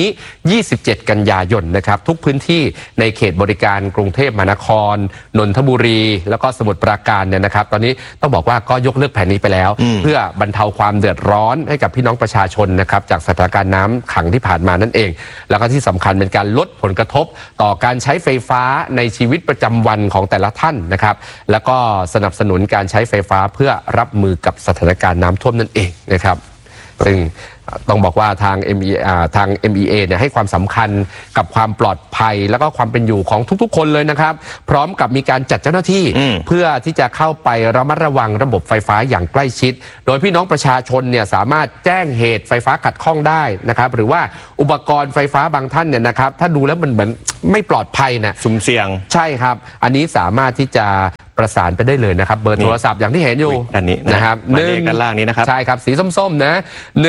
27กันยายนนะครับทุกพื้นที่ในเขตบริการกรุงเทพมหานครนนทบุรีแล้วก็สมุทรปราการเนี่ยนะครับตอนนี้ต้องบอกว่าก็ยกเลิกแผนนี้ไปแล้วเพื่อบรรเทาความเดือดร้อนให้กับพี่น้องประชาชนนะครับจากสถานการณ์น้ำขังที่ผ่านมานั่นเองแล้วก็ที่สำคัญเป็นการลดผลกระทบต่อการใช้ไฟฟ้าในชีวิตประจำวันของแต่ละท่านนะครับแล้วก็สนับสนุนการใช้ไฟฟ้าเพื่อรับมือกับสถานการณ์น้ำท่วมนั่นเองนะครับซึ่งต้องบอกว่าทาง MEA เนี่ยให้ความสำคัญกับความปลอดภัยแล้วก็ความเป็นอยู่ของทุกๆคนเลยนะครับพร้อมกับมีการจัดเจ้าหน้าที่เพื่อที่จะเข้าไประมัดระวังระบบไฟฟ้าอย่างใกล้ชิดโดยพี่น้องประชาชนเนี่ยสามารถแจ้งเหตุไฟฟ้าขัดข้องได้นะครับหรือว่าอุปกรณ์ไฟฟ้าบางท่านเนี่ยนะครับถ้าดูแล้วมันเหมือนไม่ปลอดภัยนะสุ่มเสี่ยงใช่ครับอันนี้สามารถที่จะประสานไปได้เลยนะครับเบอร์โทรศัพท์อย่างที่เห็นอยู่อันนี้นะครับกันล่างนี้นะครับใช่ครับสีส้มๆนะ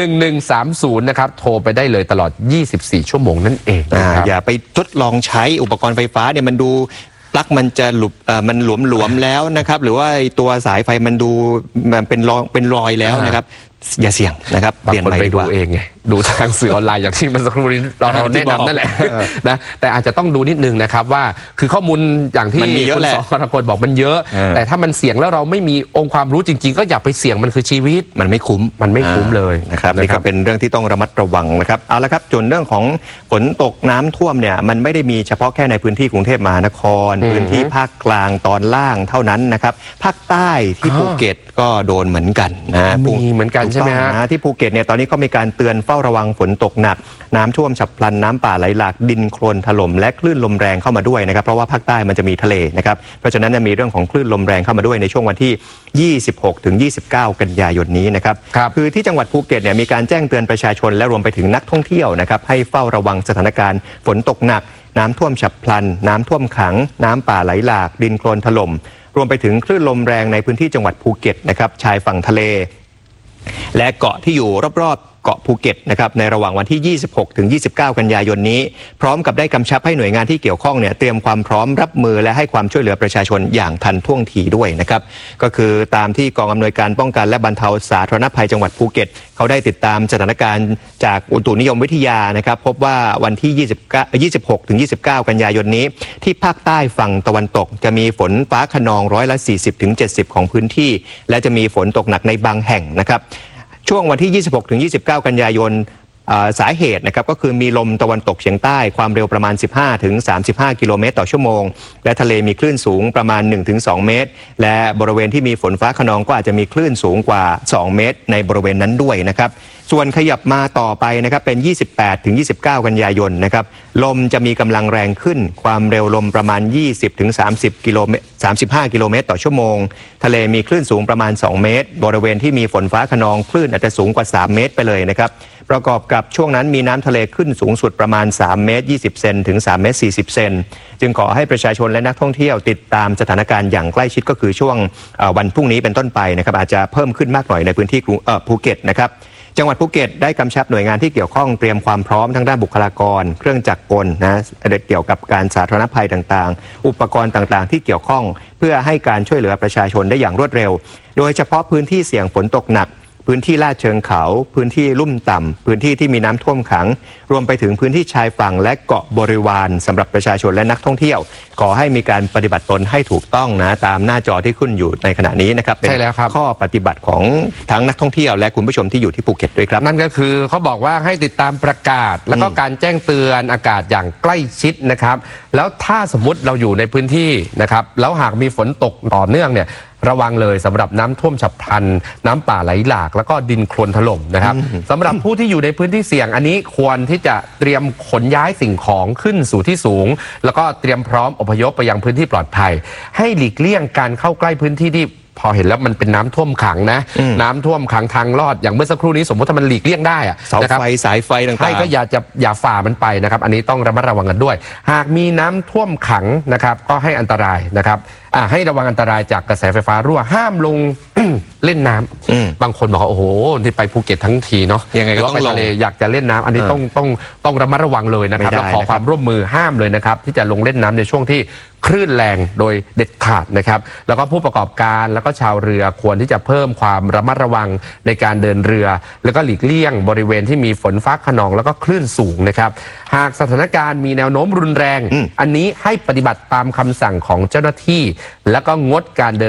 1130นะครับโทรไปได้เลยตลอด24ชั่วโมงนั่นเองนะครับอย่าไปทดลองใช้อุปกรณ์ไฟฟ้าเนี่ยมันดูปลั๊กมันจะหลุดมันหลวมๆแล้วนะครับหรือว่าตัวสายไฟมันดูมันเป็นรอยแล้วนะครับอย่าเสี่ยงนะครับบางคนไปดูเองไงดูทางสื่อออนไลน์อย่างที่มันสักครู่นี้เราแนะนำนั่นแหละนะแต่อาจจะต้องดูนิดนึงนะครับว่าคือข้อมูลอย่างที่คุณสกรกฎบอกมันเยอะแต่ถ้ามันเสี่ยงแล้วเราไม่มีองค์ความรู้จริงๆก็อย่าไปเสี่ยงมันคือชีวิตมันไม่คุ้มเลยนะครับนี่ก็เป็นเรื่องที่ต้องระมัดระวังนะครับเอาละครับส่วนเรื่องของฝนตกน้ำท่วมเนี่ยมันไม่ได้มีเฉพาะแค่ในพื้นที่กรุงเทพมหานครพื้นที่ภาคกลางตอนล่างเท่านั้นนะครับภาคใต้ที่ภูเก็ตก็โดนเหมือนกันนะมีเหมือนกันใช่ไหมฮะที่ภูเก็ตเนี่ยตอนนี้ก็มีการเตือนเฝ้าระวังฝนตกหนักน้ำท่วมฉับพลันน้ำป่าไหลหลากดินโคลนถล่มและคลื่นลมแรงเข้ามาด้วยนะครับเพราะว่าภาคใต้มันจะมีทะเลนะครับเพราะฉะนั้นมีเรื่องของคลื่นลมแรงเข้ามาด้วยในช่วงวันที่26ถึง29กันยายนนี้นะครับคือที่จังหวัดภูเก็ตเนี่ยมีการแจ้งเตือนประชาชนและรวมไปถึงนักท่องเที่ยวนะครับให้เฝ้าระวังสถานการณ์ฝนตกหนักน้ำท่วมฉับพลันน้ำท่วมขังน้ำป่าไหลหลากดินโคลนถล่มรวมไปถึงคลื่นลมแรงในพื้นที่จังหวัดภูเก็ตนะครับชายฝั่งทะเลและเกาะที่อยู่รอบๆเกาะภูเก็ตนะครับในระหว่างวันที่26ถึง29กันยายนนี้พร้อมกับได้กำชับให้หน่วยงานที่เกี่ยวข้องเนี่ยเตรียมความพร้อมรับมือและให้ความช่วยเหลือประชาชนอย่างทันท่วงทีด้วยนะครับก็คือตามที่กองอำนวยการป้องกันและบรรเทาสาธารณภัยจังหวัดภูเก็ตเขาได้ติดตามสถานการณ์จากอุตุนิยมวิทยานะครับพบว่าวันที่26ถึง29กันยายนนี้ที่ภาคใต้ฝั่งตะวันตกจะมีฝนฟ้าคะนอง40%ถึง70%ของพื้นที่และจะมีฝนตกหนักในบางแห่งนะครับช่วงวันที่26ถึง29กันยายนสาเหตุนะครับก็คือมีลมตะวันตกเฉียงใต้ความเร็วประมาณ15ถึง35กิโลเมตรต่อชั่วโมงและทะเลมีคลื่นสูงประมาณ 1-2 เมตรและบริเวณที่มีฝนฟ้าคะนองก็อาจจะมีคลื่นสูงกว่า2เมตรในบริเวณนั้นด้วยนะครับส่วนขยับมาต่อไปนะครับเป็น28ถึง29กันยายนนะครับลมจะมีกำลังแรงขึ้นความเร็วลมประมาณ20ถึง30กิโลเมตร35กิโลเมตรต่อชั่วโมงทะเลมีคลื่นสูงประมาณ2เมตรบริเวณที่มีฝนฟ้าคะนองคลื่นอาจจะสูงกว่า3เมตรไปเลยนะครับประกอบกับช่วงนั้นมีน้ำทะเลขึ้นสูงสุดประมาณ3เมตร20เซนถึง3เมตร40เซนจึงขอให้ประชาชนและนักท่องเที่ยวติดตามสถานการณ์อย่างใกล้ชิดก็คือช่วงวันพรุ่งนี้เป็นต้นไปนะครับอาจจะเพิ่มขึ้นมากหน่อยในพื้นที่ภูเก็ตนะครับจังหวัดภูเก็ตได้กำชับหน่วยงานที่เกี่ยวข้องเตรียมความพร้อมทั้งด้านบุคลากรเครื่องจักรกลนะเกี่ยวกับการสาธารณภัยต่างๆอุปกรณ์ต่างๆที่เกี่ยวข้องเพื่อให้การช่วยเหลือประชาชนได้อย่างรวดเร็วโดยเฉพาะพื้นที่เสี่ยงฝนตกหนักพื้นที่ลาดเชิงเขาพื้นที่ลุ่มต่ำพื้นที่ที่มีน้ำท่วมขังรวมไปถึงพื้นที่ชายฝั่งและเกาะบริวารสำหรับประชาชนและนักท่องเที่ยวขอให้มีการปฏิบัติตนให้ถูกต้องนะตามหน้าจอที่ขึ้นอยู่ในขณะนี้นะครับเป็นข้อปฏิบัติของทั้งนักท่องเที่ยวและคุณผู้ชมที่อยู่ที่ภูเก็ตด้วยครับนั่นก็คือเขาบอกว่าให้ติดตามประกาศแล้วก็การแจ้งเตือนอากาศอย่างใกล้ชิดนะครับแล้วถ้าสมมติเราอยู่ในพื้นที่นะครับแล้วหากมีฝนตกต่อเนื่องเนี่ยระวังเลยสำหรับน้ำท่วมฉับพลันน้ำป่าไหลหลากแล้วก็ดินโคลนถล่มนะครับสำหรับผู้ที่อยู่ในพื้นที่เสี่ยงอันนี้ควรที่จะเตรียมขนย้ายสิ่งของขึ้นสู่ที่สูงแล้วก็เตรียมพร้อมอพยพไปยังพื้นที่ปลอดภัยให้หลีกเลี่ยงการเข้าใกล้พื้นที่ที่พอเห็นแล้วมันเป็นน้ำท่วมขังนะน้ำท่วมขังทางลอดอย่างเมื่อสักครู่นี้สมมติถ้ามันหลีกเลี่ยงได้เสาไฟสายไฟต่างๆให้ก็อย่าฝ่ามันไปนะครับอันนี้ต้องระมัดระวังกันด้วยหากมีน้ำท่วมขังนะครับก็ให้อันตรายนะครับให้ระวังอันตรายจากกระแสไฟฟ้ารั่วห้ามลง เล่นน้ำบางคนบอกว่าโอ้โหที่ไปภูเก็ตทั้งทีเนาะยังไงก็ต้องลงอยากจะเล่นน้ำอันนี้ต้องระมัดระวังเลยนะครับแล้วขอความร่วมมือห้ามเลยนะครับที่จะลงเล่นน้ำในช่วงที่คลื่นแรงโดยเด็ดขาดนะครับแล้วก็ผู้ประกอบการแล้วก็ชาวเรือควรที่จะเพิ่มความระมัดระวังในการเดินเรือแล้วก็หลีกเลี่ยงบริเวณที่มีฝนฟ้าคะนองแล้วก็คลื่นสูงนะครับหากสถานการณ์มีแนวโน้มรุนแรงอันนี้ให้ปฏิบัติตามคำสั่งของเจ้าหน้าที่แล้วก็งดการเดินเรือ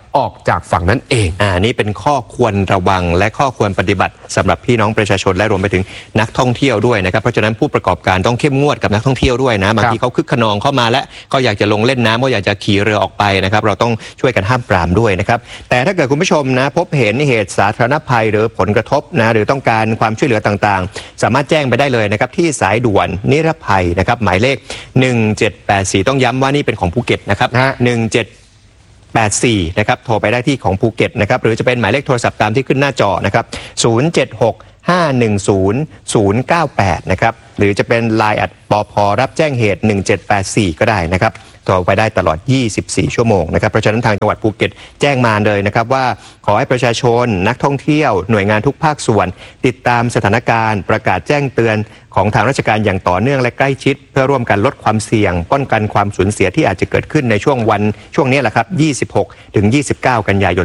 ออกจากฝั่งนั้นเองนี่เป็นข้อควรระวังและข้อควรปฏิบัติสำหรับพี่น้องประชาชนและรวมไปถึงนักท่องเที่ยวด้วยนะครับเพราะฉะนั้นผู้ประกอบการต้องเข้มงวดกับนักท่องเที่ยวด้วยนะบางทีเขาคึกขนองเข้ามาและเขาอยากจะลงเล่นน้ำเขาอยากจะขี่เรือออกไปนะครับเราต้องช่วยกันห้ามปรามด้วยนะครับแต่ถ้าเกิดคุณผู้ชมนะพบเห็นเหตุสาธารณภัยหรือผลกระทบนะหรือต้องการความช่วยเหลือต่างๆสามารถแจ้งไปได้เลยนะครับที่สายด่วนนิรภัยนะครับหมายเลข1784ต้องย้ำว่านี่เป็นของภูเก็ตนะครับ1784นะครับโทรไปได้ที่ของภูเก็ตนะครับหรือจะเป็นหมายเลขโทรศัพท์ตามที่ขึ้นหน้าจอนะครับ076-510-098นะครับหรือจะเป็น LINE ปภรับแจ้งเหตุ1784ก็ได้นะครับโทรไปได้ตลอด24ชั่วโมงนะครับเพราะฉะนั้นทางจังหวัดภูเก็ตแจ้งมาเลยนะครับว่าขอให้ประชาชนนักท่องเที่ยวหน่วยงานทุกภาคส่วนติดตามสถานการณ์ประกาศแจ้งเตือนของทางราชการอย่างต่อเนื่องและใกล้ชิดเพื่อร่วมกันลดความเสี่ยงป้องกันความสูญเสียที่อาจจะเกิดขึ้นในช่วงนี้แหละครับ26 ถึง 29 กันยายน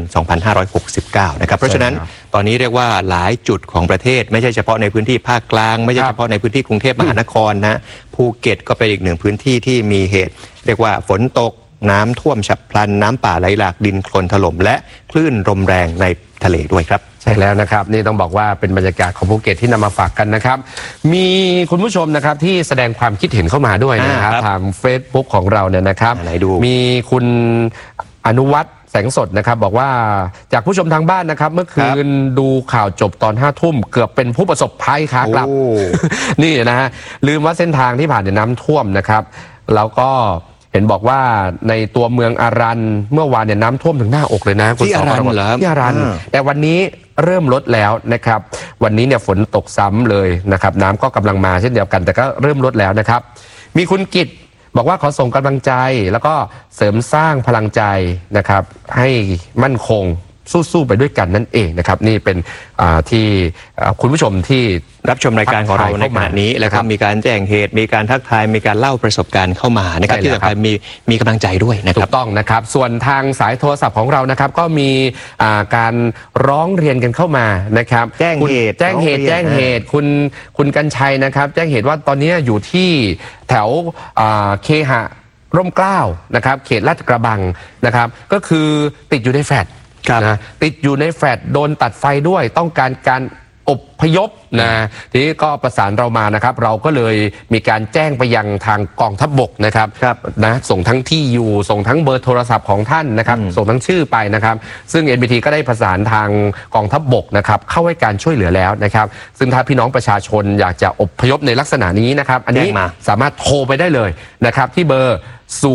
2569นะครับเพราะฉะนั้นตอนนี้เรียกว่าหลายจุดของประเทศไม่ใช่เฉพาะในพื้นที่ภาคกลางไม่ใช่เฉพาะในพื้นที่กรุงเทพมหานครนะภูเก็ตก็เป็นอีกหนึ่งพื้นที่ที่มีเหตุเรียกว่าฝนตกน้ำท่วมฉับพลันน้ำป่าไหลหลากดินโคลนถล่มและคลื่นลมแรงในทะเลด้วยครับใช่แล้วนะครับนี่ต้องบอกว่าเป็นบรรยากาศของภูเก็ตที่นำมาฝากกันนะครับมีคุณผู้ชมนะครับที่แสดงความคิดเห็นเข้ามาด้วยนะครับทาง Facebook ของเราเนี่ยนะครับมีคุณอนุวัฒน์แสงสดนะครับบอกว่าจากผู้ชมทางบ้านนะครับเมื่อคืนดูข่าวจบตอน5 ทุ่มเกือบเป็นผู้ประสบภัยขากลับ นี่นะฮะลืมว่าเส้นทางที่ผ่านเนี่ยน้ำท่วมนะครับแล้วก็เห็นบอกว่าในตัวเมืองอารันเมื่อวานเนี่ยน้ำท่วมถึงหน้าอกเลยนะที่อารันเหรอที่อารันแต่วันนี้เริ่มลดแล้วนะครับวันนี้เนี่ยฝนตกซ้ำเลยนะครับน้ำก็กำลังมาเช่นเดียวกันแต่ก็เริ่มลดแล้วนะครับมีคุณกิตบอกว่าขอส่งกำลังใจแล้วก็เสริมสร้างพลังใจนะครับให้มั่นคงสู้ๆไปด้วยกันนั่นเองนะครับนี่เป็นที่คุณผู้ชมที่รับชมรายการของเราในขณะนี้แล้วก็มีการแจ้งเหตุมีการทักทายมีการเล่าประสบการณ์เข้ามานะครับที่สำคัญมีกำลังใจด้วยนะครับถูกต้องนะครับส่วนทางสายโทรศัพท์ของเรานะครับก็มีการร้องเรียนกันเข้ามานะครับแจ้งเหตุคุณกัญชัยนะครับแจ้งเหตุว่าตอนนี้อยู่ที่แถวเคหะร่มเกล้านะครับเขตลาดกระบังนะครับก็คือติดอยู่ในแฟลตนะติดอยู่ในแฟลตโดนตัดไฟด้วยต้องการอพยพนะทีนี้ก็ประสานเรามานะครับเราก็เลยมีการแจ้งไปยังทางกองทัพบกนะครับนะส่งทั้งที่อยู่ส่งทั้งเบอร์โทรศัพท์ของท่านนะครับส่งทั้งชื่อไปนะครับซึ่ง NBT ก็ได้ประสานทางกองทัพบกนะครับเข้าให้การช่วยเหลือแล้วนะครับซึ่งถ้าพี่น้องประชาชนอยากจะอพยพในลักษณะนี้นะครับอันนี้สามารถโทรไปได้เลยนะครับที่เบอร์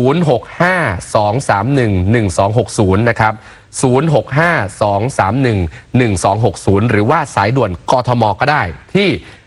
065-231-1260นะครับ065-231-1260หรือว่าสายด่วนกทมก็ได้ที่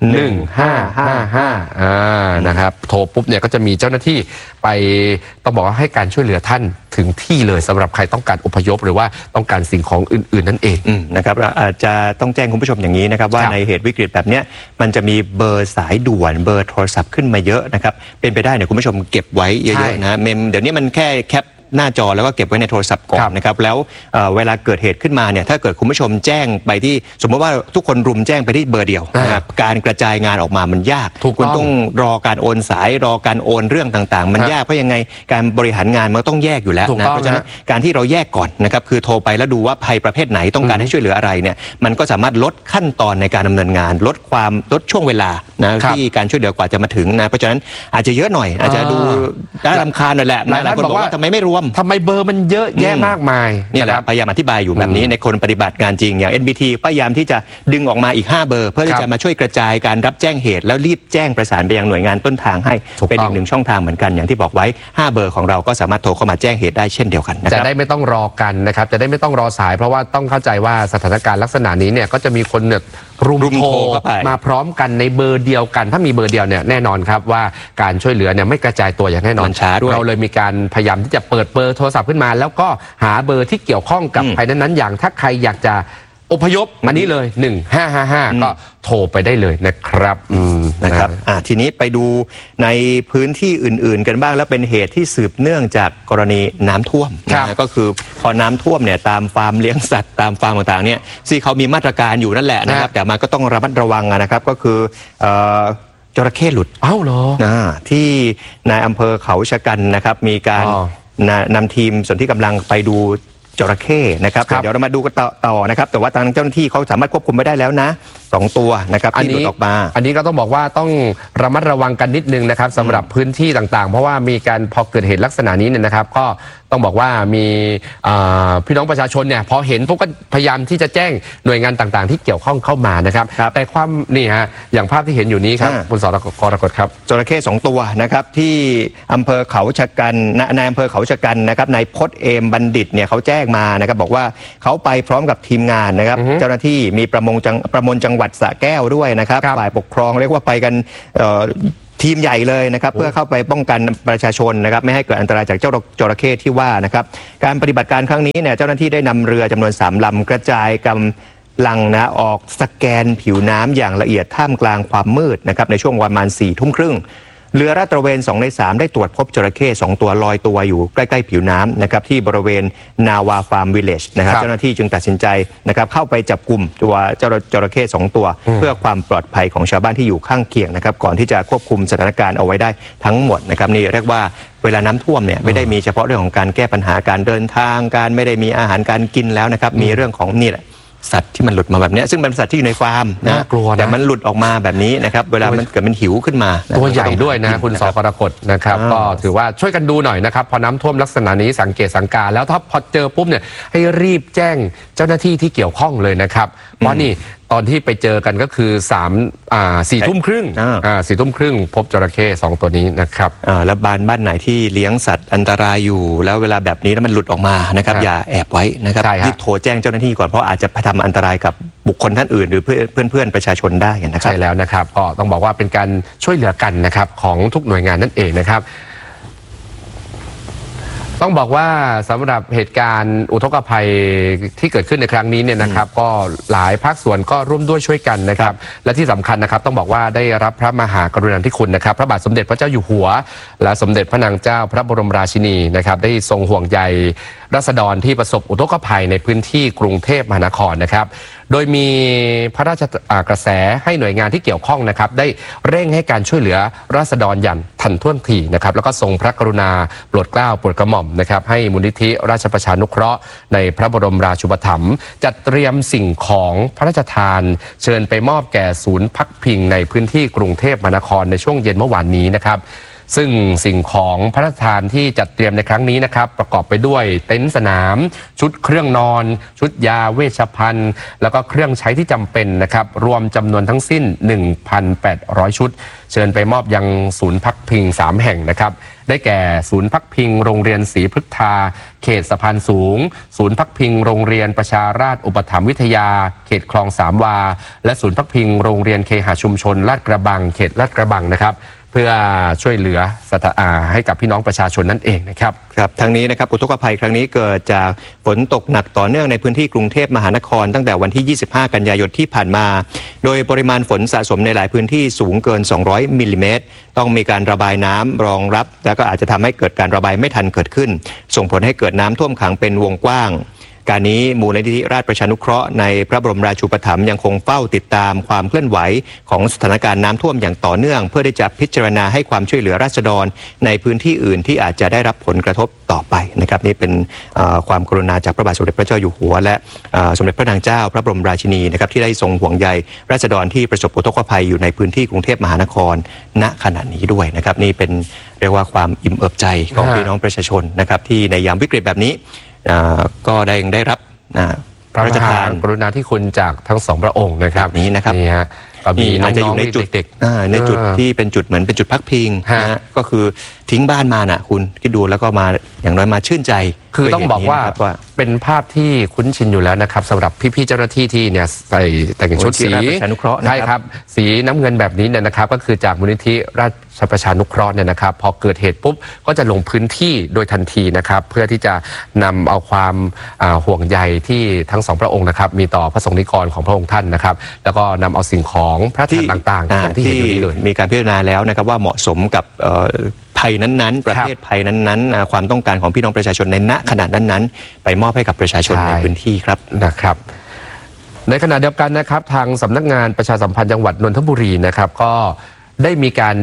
1555นะครับโทรปุ๊บเนี่ยก็จะมีเจ้าหน้าที่ไปต้องบอกว่าให้การช่วยเหลือท่านถึงที่เลยสำหรับใครต้องการอพยพหรือว่าต้องการสิ่งของอื่นๆนั่นเองนะครับอาจจะต้องแจ้งคุณผู้ชมอย่างนี้นะครับว่าในเหตุวิกฤตแบบนี้มันจะมีเบอร์สายด่วนเบอร์โทรศัพท์ขึ้นมาเยอะนะครับเป็นไปได้เนี่ยคุณผู้ชมเก็บไว้เยอะๆนะเดี๋ยวนี้มันแค่แคปหน้าจอแล้วก็เก็บไว้ในโทรศัพท์ก่อนนะครับแล้วเวลาเกิดเหตุขึ้นมาเนี่ยถ้าเกิดคุณผู้ชมแจ้งไปที่สมมติว่าทุกคนรุมแจ้งไปที่เบอร์เดียวนะครับการกระจายงานออกมามันยากคุณต้องรอการโอนสายรอการโอนเรื่องต่างๆมันยากเพราะยังไงการบริหารงานมันต้องแยกอยู่แล้วนะเพราะฉะนั้นการที่เราแยกก่อนนะครับคือโทรไปแล้วดูว่าภัยประเภทไหนต้องการให้ช่วยเหลืออะไรเนี่ยมันก็สามารถลดขั้นตอนในการดำเนินงานลดช่วงเวลานะที่การช่วยเหลือกว่าจะมาถึงนะเพราะฉะนั้นอาจจะเยอะหน่อยอาจจะดูน่ารำคาญหน่อยแหละหลายคนบอกว่าทำไมไม่รวมทำไมเบอร์มันเยอะแยะมากมายนี่แหละพยายามอธิบายอยู่แบบนี้ในคนปฏิบัติงานจริงอย่าง NBT พยายามที่จะดึงออกมาอีก5เบอร์เพื่อที่จะมาช่วยกระจายการรับแจ้งเหตุแล้วรีบแจ้งประสานไปยังหน่วยงานต้นทางให้เป็นอีกหนึ่งช่องทางเหมือนกันอย่างที่บอกไว้5เบอร์ของเราก็สามารถโทรเข้ามาแจ้งเหตุได้เช่นเดียวกันนะครับจะได้ไม่ต้องรอกันนะครับจะได้ไม่ต้องรอสายเพราะว่าต้องเข้าใจว่าสถานการณ์ลักษณะนี้เนี่ยก็จะมีคนเนี่ยรุมโทรมาพร้อมกันในเบอร์เดียวกันถ้ามีเบอร์เดียวเนี่ยแน่นอนครับว่าการช่วยเหลือเนี่ยไม่กระจายตัวอย่างแน่นอนเราเลยมีการพยายามที่จะเปิดเบอร์โทรศัพท์ขึ้นมาแล้วก็หาเบอร์ที่เกี่ยวข้องกับภัยนั้นๆอย่างถ้าใครอยากจะอพยพอันนี้เลย1555ก็โทรไปได้เลยนะครับนะครับทีนี้ไปดูในพื้นที่อื่นๆกันบ้างแล้วเป็นเหตุที่สืบเนื่องจากกรณีน้ำท่วมก็คือพอน้ำท่วมเนี่ยตามฟาร์มเลี้ยงสัตว์ตามฟาร์มต่างๆเนี่ยที่เขามีมาตรการอยู่นั่นแหละนะครับแต่มันก็ต้องระมัดระวังนะครับก็คือจระเข้หลุดเหรอที่ในอำเภอเขาชะกันนะครับมีการนำทีมส่วนที่กำลังไปดูจระเข้นะครับเดี๋ยวเรามาดูกันต่อนะครับแต่ว่าทางเจ้าหน้าที่เขาสามารถควบคุมไม่ได้แล้วนะ2 ตัวนะครับที่หลุดออกมาอันนี้ก็ต้องบอกว่าต้องระมัดระวังกันนิดนึงนะครับสำหรับพื้นที่ต่างๆเพราะว่ามีการพอเกิดเหตุลักษณะนี้เนี่ยนะครับก็ต้องบอกว่ามีพี่น้องประชาชนเนี่ยพอเห็นพวกก็พยายามที่จะแจ้งหน่วยงานต่างๆที่เกี่ยวข้องเข้ามานะครับแต่ความนี่ฮะอย่างภาพที่เห็นอยู่นี้ครับคุณสรกรกฎครับจระเข้2 ตัวนะครับที่อำเภอเขาชะกันในอำเภอเขาชะกันนะครับนายพจน์เอมบัณฑิตเนี่ยเขาแจ้งมานะครับบอกว่าเขาไปพร้อมกับทีมงานนะครับเจ้าหน้าที่มีประมงจังหวัดสระแก้วด้วยนะครับฝ่ายปกครองเรียกว่าไปกันทีมใหญ่เลยนะครับเพื่อเข้าไปป้องกันประชาชนนะครับไม่ให้เกิดอันตรายจากเจ้าจระเข้ที่ว่านะครับการปฏิบัติการครั้งนี้เนี่ยเจ้าหน้าที่ได้นำเรือจำนวน3 ลำกระจายกำลังนะออกสแกนผิวน้ำอย่างละเอียดท่ามกลางความมืดนะครับในช่วงประมาณ4 ทุ่มครึ่งเรือลาดตระเวน2 ใน 3ได้ตรวจพบจระเข้2 ตัวลอยตัวอยู่ใกล้ๆผิวน้ำนะครับที่บริเวณนาวาฟาร์มวิลเลจนะครับเจ้าหน้าที่จึงตัดสินใจนะครับเข้าไปจับกลุ่มตัวเจ้าจระเข้2 ตัวเพื่อความปลอดภัยของชาวบ้านที่อยู่ข้างเคียงนะครับก่อนที่จะควบคุมสถานการณ์เอาไว้ได้ทั้งหมดนะครับนี่เรียกว่าเวลาน้ำท่วมเนี่ยไม่ได้มีเฉพาะเรื่องของการแก้ปัญหาการเดินทางการไม่ได้มีอาหารการกินแล้วนะครับมีเรื่องของนี่แหละสัตว์ที่มันหลุดมาแบบนี้ซึ่งเป็นสัตว์ที่อยู่ในฟาร์มนะแต่มันหลุดออกมาแบบนี้นะครับเวลามันเกิดมันหิวขึ้นมาตัวใหญ่ด้วยนะคุณสกรกฎนะครับก็ถือว่าช่วยกันดูหน่อยนะครับพอน้ำท่วมลักษณะนี้สังเกตสังการแล้วถ้าพอเจอปุ๊บเนี่ยให้รีบแจ้งเจ้าหน้าที่ที่เกี่ยวข้องเลยนะครับเพราะนี่ตอนที่ไปเจอกันก็คือ4 ทุ่มครึ่ง4 ทุ่มครึ่งพบจระเข้2 ตัวนี้นะครับแล้วบ้านไหนที่เลี้ยงสัตว์อันตรายอยู่แล้วเวลาแบบนี้แล้วมันหลุดออกมานะครับอย่าแอบไว้นะครับรีบโทรแจ้งเจ้าหน้าที่ก่อนเพราะอาจจะทำอันตรายกับบุคคลท่านอื่นหรือเพื่อนประชาชนได้นะครับใช่แล้วนะครับก็ต้องบอกว่าเป็นการช่วยเหลือกันนะครับของทุกหน่วยงานนั่นเองนะครับต้องบอกว่าสำหรับเหตุการณ์อุทกภัยที่เกิดขึ้นในครั้งนี้เนี่ยนะครับก็หลายภาคส่วนก็ร่วมด้วยช่วยกันนะครับและที่สำคัญนะครับต้องบอกว่าได้รับพระมหากรุณาธิคุณนะครับพระบาทสมเด็จพระเจ้าอยู่หัวและสมเด็จพระนางเจ้าพระบรมราชินีนะครับได้ทรงห่วงใยราษฎรที่ประสบอุทกภัยในพื้นที่กรุงเทพมหานครนะครับโดยมีพระราชกระแสให้หน่วยงานที่เกี่ยวข้องนะครับได้เร่งให้การช่วยเหลือราษฎรอย่างทันท่วงทีนะครับแล้วก็ทรงพระกรุณาโปรดเกล้าโปรดกระหม่อมนะครับให้มูลนิธิราชประชานุเคราะห์ในพระบรมราชูปถัมภ์จัดเตรียมสิ่งของพระราชทานเชิญไปมอบแก่ศูนย์พักพิงในพื้นที่กรุงเทพมหานครในช่วงเย็นเมื่อวานนี้นะครับซึ่งสิ่งของพระราชทานที่จัดเตรียมในครั้งนี้นะครับประกอบไปด้วยเต็นท์สนามชุดเครื่องนอนชุดยาเวชภัณฑ์แล้วก็เครื่องใช้ที่จำเป็นนะครับรวมจำนวนทั้งสิ้น 1,800 ชุดเชิญไปมอบยังศูนย์พักพิง3 แห่งนะครับได้แก่ศูนย์พักพิงโรงเรียนศรีพฤกษาเขตสะพานสูงศูนย์พักพิงโรงเรียนประชาราษฎร์อุปถัมภ์วิทยาเขตคลอง3 วาและศูนย์พักพิงโรงเรียนเคหชุมชนลาดกระบังเขตลาดกระบังนะครับเพื่อช่วยเหลือให้กับพี่น้องประชาชนนั่นเองนะครับครับทั้งนี้นะครับอุทกภัยครั้งนี้เกิดจากฝนตกหนักต่อเนื่องในพื้นที่กรุงเทพมหานครตั้งแต่วันที่ 25 กันยายนที่ผ่านมาโดยปริมาณฝนสะสมในหลายพื้นที่สูงเกิน 200 มิลลิเมตรต้องมีการระบายน้ำรองรับแล้วก็อาจจะทำให้เกิดการระบายไม่ทันเกิดขึ้นส่งผลให้เกิดน้ำท่วมขังเป็นวงกว้างการนี้มูลนิธิราชประชานุเคราะห์ในพระบรมราชูปถัมภ์ยังคงเฝ้าติดตามความเคลื่อนไหวของสถานการณ์น้ำท่วมอย่างต่อเนื่องเพื่อที่จะพิจารณาให้ความช่วยเหลือราษฎรในพื้นที่อื่นที่อาจจะได้รับผลกระทบต่อไปนะครับนี่เป็นความกรุณาจากพระบาทสมเด็จพระเจ้าอยู่หัวและสมเด็จพระนางเจ้าพระบรมราชินีนะครับที่ได้ทรงห่วงใยราษฎรที่ประสบอุทกภัยอยู่ในพื้นที่กรุงเทพมหานครณขณะนี้ด้วยนะครับนี่เป็นเรียกว่าความอิ่มเอิบใจของพี่น้องประชาชนนะครับที่ในยามวิกฤตแบบนี้ก็ได้รับพระราชทานกรุณาธิคุณจากทั้ง2 พระองค์นะครับนี้นะครับนี่ฮะมีอาจจะอยู่ในจุดเด็กในจุดที่เป็นจุดเหมือนเป็นจุดพักพิงนะก็คือทิ้งบ้านมาน่ะคุณคิดดูแล้วก็มาอย่างน้อยมาชื่นใจคือต้องบอกว่าเป็นภาพที่คุ้นชินอยู่แล้วนะครับสำหรับพี่ๆเจ้าหน้าที่ที่เนี่ยใส่แต่งชุดสีใช่ครับสีน้ำเงินแบบนี้เนี่ยนะครับก็คือจากมูลนิธิราชประชานุเคราะห์เนี่ยนะครับพอเกิดเหตุปุ๊บก็จะลงพื้นที่โดยทันทีนะครับเพื่อที่จะนำเอาความห่วงใยที่ทั้ง2 พระองค์นะครับมีต่อพระสงฆ์นิกรของพระองค์ท่านนะครับแล้วก็นำเอาสิ่งของพระที่ต่างๆอย่างที่เห็นอยู่นี้เลยมีการพิจารณาแล้วนะครับว่าเหมาะสมกับภัยนั้นๆประเภทภัยนั้นๆความต้องการของพี่น้องประชาชนในณขณะนั้นๆไปมอบให้กับประชาชนในพื้นที่ครับนะครับในขณะเดียวกันนะครับทางสำนักงานประชาสัมพันธ์จังหวัดนนทบุรีนะครับก็ได้มีการ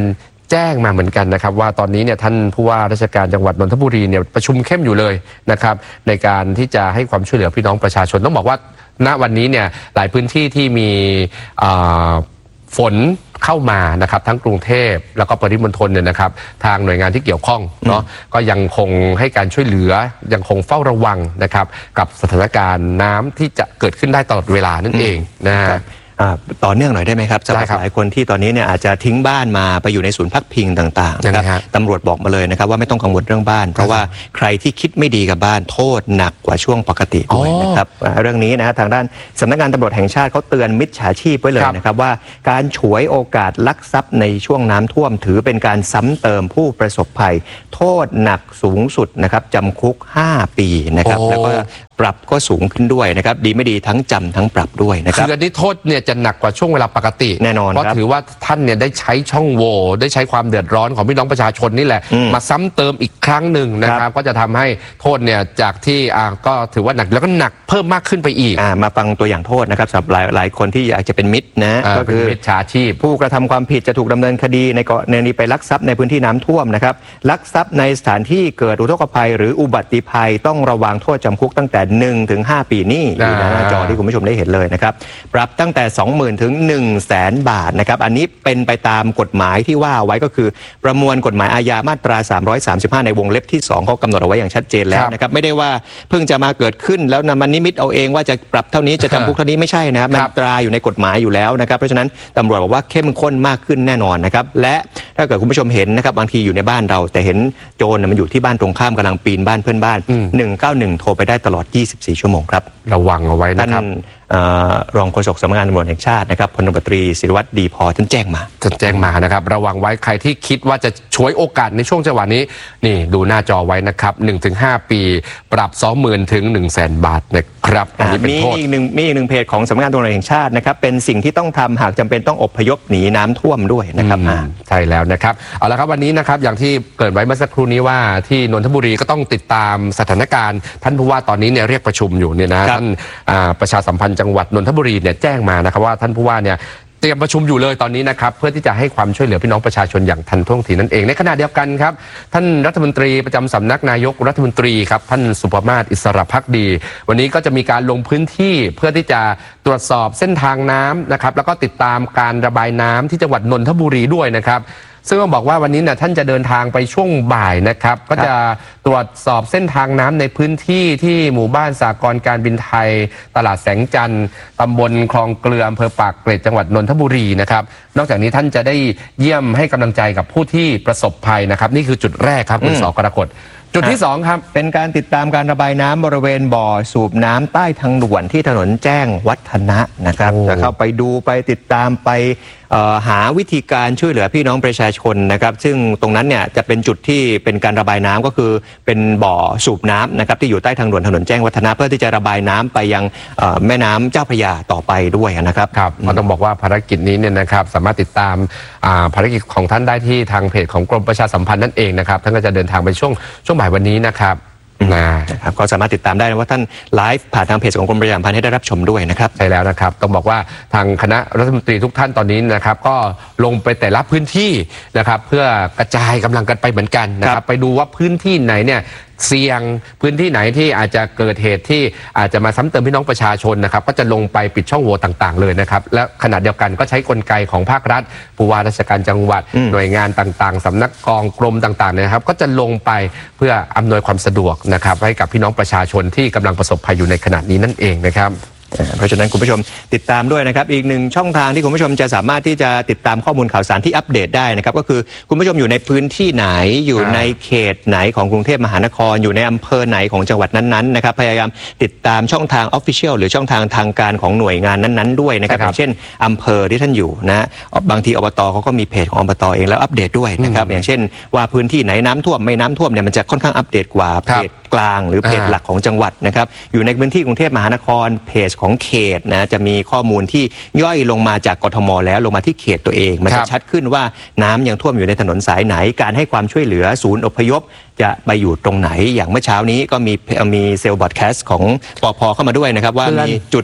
แจ้งมาเหมือนกันนะครับว่าตอนนี้เนี่ยท่านผู้ว่าราชการจังหวัดนนทบุรีเนี่ยประชุมเข้มอยู่เลยนะครับในการที่จะให้ความช่วยเหลือพี่น้องประชาชนต้องบอกว่าณวันนี้เนี่ยหลายพื้นที่ที่มีฝนเข้ามานะครับทั้งกรุงเทพแล้วก็ปริมณฑลเนี่ยนะครับทางหน่วยงานที่เกี่ยวข้องเนาะก็ยังคงให้การช่วยเหลือยังคงเฝ้าระวังนะครับกับสถานการณ์น้ำที่จะเกิดขึ้นได้ตลอดเวลานั่นเองนะฮะต่อเนื่องหน่อยได้ไหมครับสำหรับหลายคนที่ตอนนี้เนี่ยอาจจะทิ้งบ้านมาไปอยู่ในศูนย์พักพิงต่างๆนะครับตำรวจบอกมาเลยนะครับว่าไม่ต้องกังวลเรื่องบ้านเพราะว่าใครที่คิดไม่ดีกับบ้านโทษหนักกว่าช่วงปกติด้วยนะครับเรื่องนี้นะฮะทางด้านสำนักงานตำรวจแห่งชาติเขาเตือนมิจฉาชีพไว้เลยนะครับว่าการฉวยโอกาสลักทรัพย์ในช่วงน้ำท่วมถือเป็นการซ้ำเติมผู้ประสบภัยโทษหนักสูงสุดนะครับจำคุก5 ปีนะครับแล้วก็ปรับก็สูงขึ้นด้วยนะครับดีไม่ดีทั้งจำทั้งปรับด้วยนะครับคืออันนี้โทษเนี่ยจะหนักกว่าช่วงเวลาปกติแน่นอนเพราะถือว่าท่านเนี่ยได้ใช้ช่องโหว่ได้ใช้ความเดือดร้อนของพี่น้องประชาชนนี่แหละมาซ้ำเติมอีกครั้งหนึ่งนะครับก็จะทำให้โทษเนี่ยจากที่ก็ถือว่าหนักแล้วก็หนักเพิ่มมากขึ้นไปอีกมาฟังตัวอย่างโทษนะครับสำหรับหลายคนที่อยากจะเป็นมิตรนะก็คือมิจฉาชีพผู้กระทำความผิดจะถูกดำเนินคดีในกรณีไปลักทรัพย์ในพื้นที่น้ำท่วมนะครับลักทรัพย์ในสถานที่เกิดอุทกภัยหรืออุบัติภัยต้องระวังโทษจำคุกตั้งแต่1 ถึง 5 ปีนี่อยู่หน้าจอที่คุณผู้ชมได้เห็นเลยนะครับปรับตั้งแต่ 20,000 ถึง 100,000 บาทนะครับอันนี้เป็นไปตามกฎหมายที่ว่าไว้ก็คือประมวลกฎหมายอาญามาตรา335ในวงเล็บที่2เขากำหนดเอาไว้อย่างชัดเจนแล้วนะครับไม่ได้ว่าเพิ่งจะมาเกิดขึ้นแล้วมันนิมิตเอาเองว่าจะปรับเท่านี้จะจำคุกเท่านี้ไม่ใช่นะครับมันตราอยู่ในกฎหมายอยู่แล้วนะครับเพราะฉะนั้นตำรวจบอกว่าเข้มข้นมากขึ้นแน่นอนนะครับและถ้าเกิดคุณผู้ชมเห็นนะครับบางทีอยู่ในบ้านเราแต่เห็นโจรมันอยู่ที่บ้านตรงข้ามกำลังปีนบ้านเพื่อนบ้าน191โทรไปได้ตลอด24 ชั่วโมงครับระวังเอาไว้นะครับรองโฆษกสำนักงานตำรวจแห่งชาตินะครับพลตำรวจตรีศิริวัตรดีพอท่านแจ้งมานะครับระวังไว้ใครที่คิดว่าจะฉวยโอกาสในช่วงจังหวะนี้นี่ดูหน้าจอไว้นะครับ 1-5 ปีปรับ 20,000 ถึง 100,000 บาทนะครับอันนี้เป็นโทษมีอีกหนึ่งเพจของสำนักงานตำรวจแห่งชาตินะครับเป็นสิ่งที่ต้องทำหากจำเป็นต้องอพยพหนีน้ำท่วมด้วยนะครับใช่แล้วนะครับเอาละครับวันนี้นะครับอย่างที่เกริ่นไว้เมื่อสักครู่นี้ว่าที่นนทบุรีก็ต้องติดตามสถานการณ์ท่านผู้ว่าตอนนี้เนี่ยเรียกประชุมอยู่เนี่ยนะท่านประชาสัมพันธ์จังหวัดนนทบุรีเนี่ยแจ้งมานะครับว่าท่านผู้ว่าเนี่ยเตรียมประชุมอยู่เลยตอนนี้นะครับเพื่อที่จะให้ความช่วยเหลือพี่น้องประชาชนอย่างทันท่วงทีนั่นเองในขณะเดียวกันครับท่านรัฐมนตรีประจำสำนักนายกรัฐมนตรีครับท่านสุภมาศอิสระภักดีวันนี้ก็จะมีการลงพื้นที่เพื่อที่จะตรวจสอบเส้นทางน้ำนะครับแล้วก็ติดตามการระบายน้ำที่จังหวัดนนทบุรีด้วยนะครับซึ่งต้องบอกว่าวันนี้ท่านจะเดินทางไปช่วงบ่ายนะครับก็จะตรวจสอบเส้นทางน้ำในพื้นที่ที่หมู่บ้านสหกรณ์การบินไทยตลาดแสงจันทร์ตำบลคลองเกลืออำเภอปากเกร็ดจังหวัดนนทบุรีนะครับนอกจากนี้ท่านจะได้เยี่ยมให้กำลังใจกับผู้ที่ประสบภัยนะครับนี่คือจุดแรกครับคุณสกรกฎจุดที่2ครับเป็นการติดตามการระบายน้ำบริเวณบ่อสูบน้ำใต้ทางด่วนที่ถนนแจ้งวัฒนะนะครับจะเข้าไปดูไปติดตามไปหาวิธีการช่วยเหลือพี่น้องประชาชนนะครับซึ่งตรงนั้นเนี่ยจะเป็นจุดที่เป็นการระบายน้ำก็คือเป็นบ่อสูบน้ำนะครับที่อยู่ใต้ทางด่วนถนนแจ้งวัฒนะเพื่อที่จะระบายน้ำไปยังแม่น้ำเจ้าพระยาต่อไปด้วยนะครับครับก็ต้องบอกว่าภารกิจนี้เนี่ยนะครับสามารถติดตามภารกิจของท่านได้ที่ทางเพจของกรมประชาสัมพันธ์นั่นเองนะครับท่านก็จะเดินทางไปช่วงบ่ายวันนี้นะครับนะครับก็สามารถติดตามได้ว่าท่านไลฟ์ผ่านทางเพจของกรมประชาสัมพันธ์ให้ได้รับชมด้วยนะครับใช่แล้วนะครับต้องบอกว่าทางคณะรัฐมนตรีทุกท่านตอนนี้นะครับก็ลงไปแต่ละพื้นที่นะครับเพื่อกระจายกำลังกันไปเหมือนกันนะครับไปดูว่าพื้นที่ไหนเนี่ยเสี่ยงพื้นที่ไหนที่อาจจะเกิดเหตุที่อาจจะมาซ้ำเติมพี่น้องประชาชนนะครับก็จะลงไปปิดช่องโหว่ต่างๆเลยนะครับและขณะเดียวกันก็ใช้กลไกของภาครัฐผู้ว่าราชการจังหวัดหน่วยงานต่างๆสำนักกรมต่างๆนะครับก็จะลงไปเพื่ออำนวยความสะดวกนะครับให้กับพี่น้องประชาชนที่กำลังประสบภัยอยู่ในขณะนี้นั่นเองนะครับเพราะฉะนั้นคุณผู้ชมติดตามด้วยนะครับอีกหนึ่งช่องทางที่คุณผู้ชมจะสามารถที่จะติดตามข้อมูลข่าวสารที่อัปเดตได้นะครับก็คือคุณผู้ชมอยู่ในพื้นที่ไหนอยู่ในเขตไหนของกรุงเทพมหานครอยู่ในอำเภอไหนของจังหวัดนั้นๆนะครับพยายามติดตามช่องทาง Official หรือช่องทางทางการของหน่วยงานนั้นๆด้วยนะครับอย่างเช่นอำเภอที่ท่านอยู่นะบางทีอบตเขาก็มีเพจของอบตเองแล้วอัปเดตด้วยนะครับอย่างเช่นว่าพื้นที่ไหนน้ำท่วมไม่น้ำท่วมเนี่ยมันจะค่อนข้างอัปเดตกว่าเพจกลางหรือเพจหลักของจังหวัดนะครับอยู่ในพื้นที่กรุงเทพมหานครเพจของเขตนะจะมีข้อมูลที่ย่อยลงมาจากกทมแล้วลงมาที่เขตตัวเองมันจะชัดขึ้นว่าน้ำยังท่วมอยู่ในถนนสายไหนการให้ความช่วยเหลือศูนย์อพยพจะไปอยู่ตรงไหนอย่างเมื่อเช้านี้ก็มีเซลล์บอดแคสต์ของปภ.เข้ามาด้วยนะครับว่ามีจุด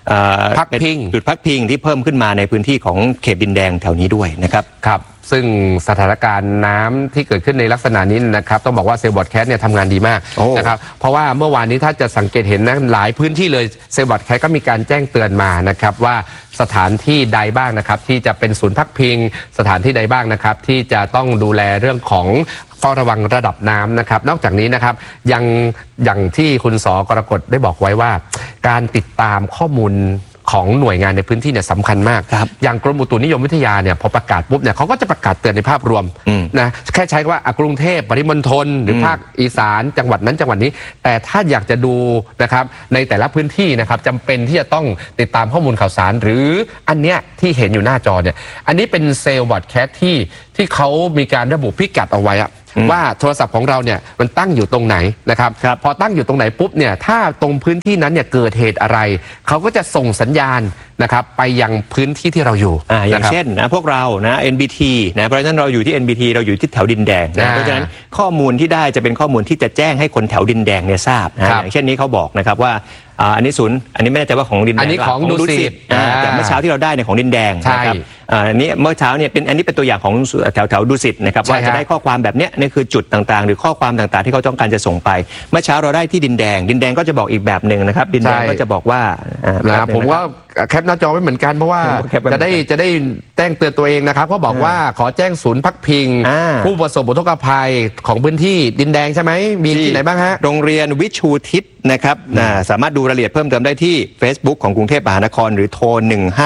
พักพิงจุดพักพิงที่เพิ่มขึ้นมาในพื้นที่ของเขตดินแดงแถวนี้ด้วยนะครับครับซึ่งสถานการณ์น้ำที่เกิดขึ้นในลักษณะนี้นะครับต้องบอกว่าเซลล์บอร์ดแคสเนี่ยทำงานดีมากนะครับเพราะว่าเมื่อวานนี้ถ้าจะสังเกตเห็นนะหลายพื้นที่เลยเซลล์บอร์ดแคสก็มีการแจ้งเตือนมานะครับว่าสถานที่ใดบ้างนะครับที่จะเป็นศูนย์พักพิงสถานที่ใดบ้างนะครับที่จะต้องดูแลเรื่องของเฝ้าระวังระดับน้ำนะครับนอกจากนี้นะครับอย่างที่คุณส.กรกฎได้บอกไว้ว่าการติดตามข้อมูลของหน่วยงานในพื้นที่เนี่ยสำคัญมากอย่างกรมอุตุนิยมวิทยาเนี่ยพอประกาศปุ๊บเนี่ยเขาก็จะประกาศเตือนในภาพรวมนะแค่ใช้ว่ากรุงเทพปริมณฑลหรือภาคอีสานจังหวัดนั้นจังหวัดนี้แต่ถ้าอยากจะดูนะครับในแต่ละพื้นที่นะครับจำเป็นที่จะต้องติดตามข้อมูลข่าวสารหรืออันเนี้ยที่เห็นอยู่หน้าจอเนี่ยอันนี้เป็นเซลล์บอร์ดแคสที่เขามีการระบุพิกัดเอาไว้ว่าโทรศัพท์ของเราเนี่ยมันตั้งอยู่ตรงไหนนะครับพอตั้งอยู่ตรงไหนปุ๊บเนี่ยถ้าตรงพื้นที่นั้นเนี่ยเกิดเหตุอะไรเขาก็จะส่งสัญญาณนะครับไปยังพื้นที่ที่เราอยู่อย่างเช่นนะพวกเรานะ NBT นะเพราะฉะนั้นเราอยู่ที่ NBT เราอยู่ที่แถวดินแดงนะเพราะฉะนั้นข้อมูลที่ได้จะเป็นข้อมูลที่จะแจ้งให้คนแถวดินแดงเนี่ยทราบนะอย่างเช่นนี้เขาบอกนะครับว่าอันนี้ศูนย์อันนี้ไม่แน่ใจว่าของดินแดงอันนี้ของดุสิตแต่เมื่อเช้าที่เราได้ในของดินแดงนะครับอันนี้เมื่อเช้าเนี่ยเป็นอันนี้เป็นตัวอย่างของแถวดุสิตนะครับว่าจะได้ข้อความแบบนี้นี่คือจุดต่างๆหรือข้อความต่างๆที่เขาต้องการจะส่งไปเมื่อเช้าเราได้ที่ดินแดงก็จะบอกอีกแบบหนึ่งนะครับดินแดงก็จะบอกว่าผมว่าแคปหน้าจอไว้เหมือนกันเพราะว่าจะได้แจ้งเตือนตัวเองนะครับเขาบอกว่าขอแจ้งศูนย์พักพิงผู้ประสบอุทกภัยของพื้นที่ดินแดงใช่ไหมมีที่ไหนบ้างฮะโรงเรียนวิชูทิศนะครับสามารถดูรายละเอียดเพิ่มเติมได้ที่ Facebook ของกรุงเทพมหานครหรือโทร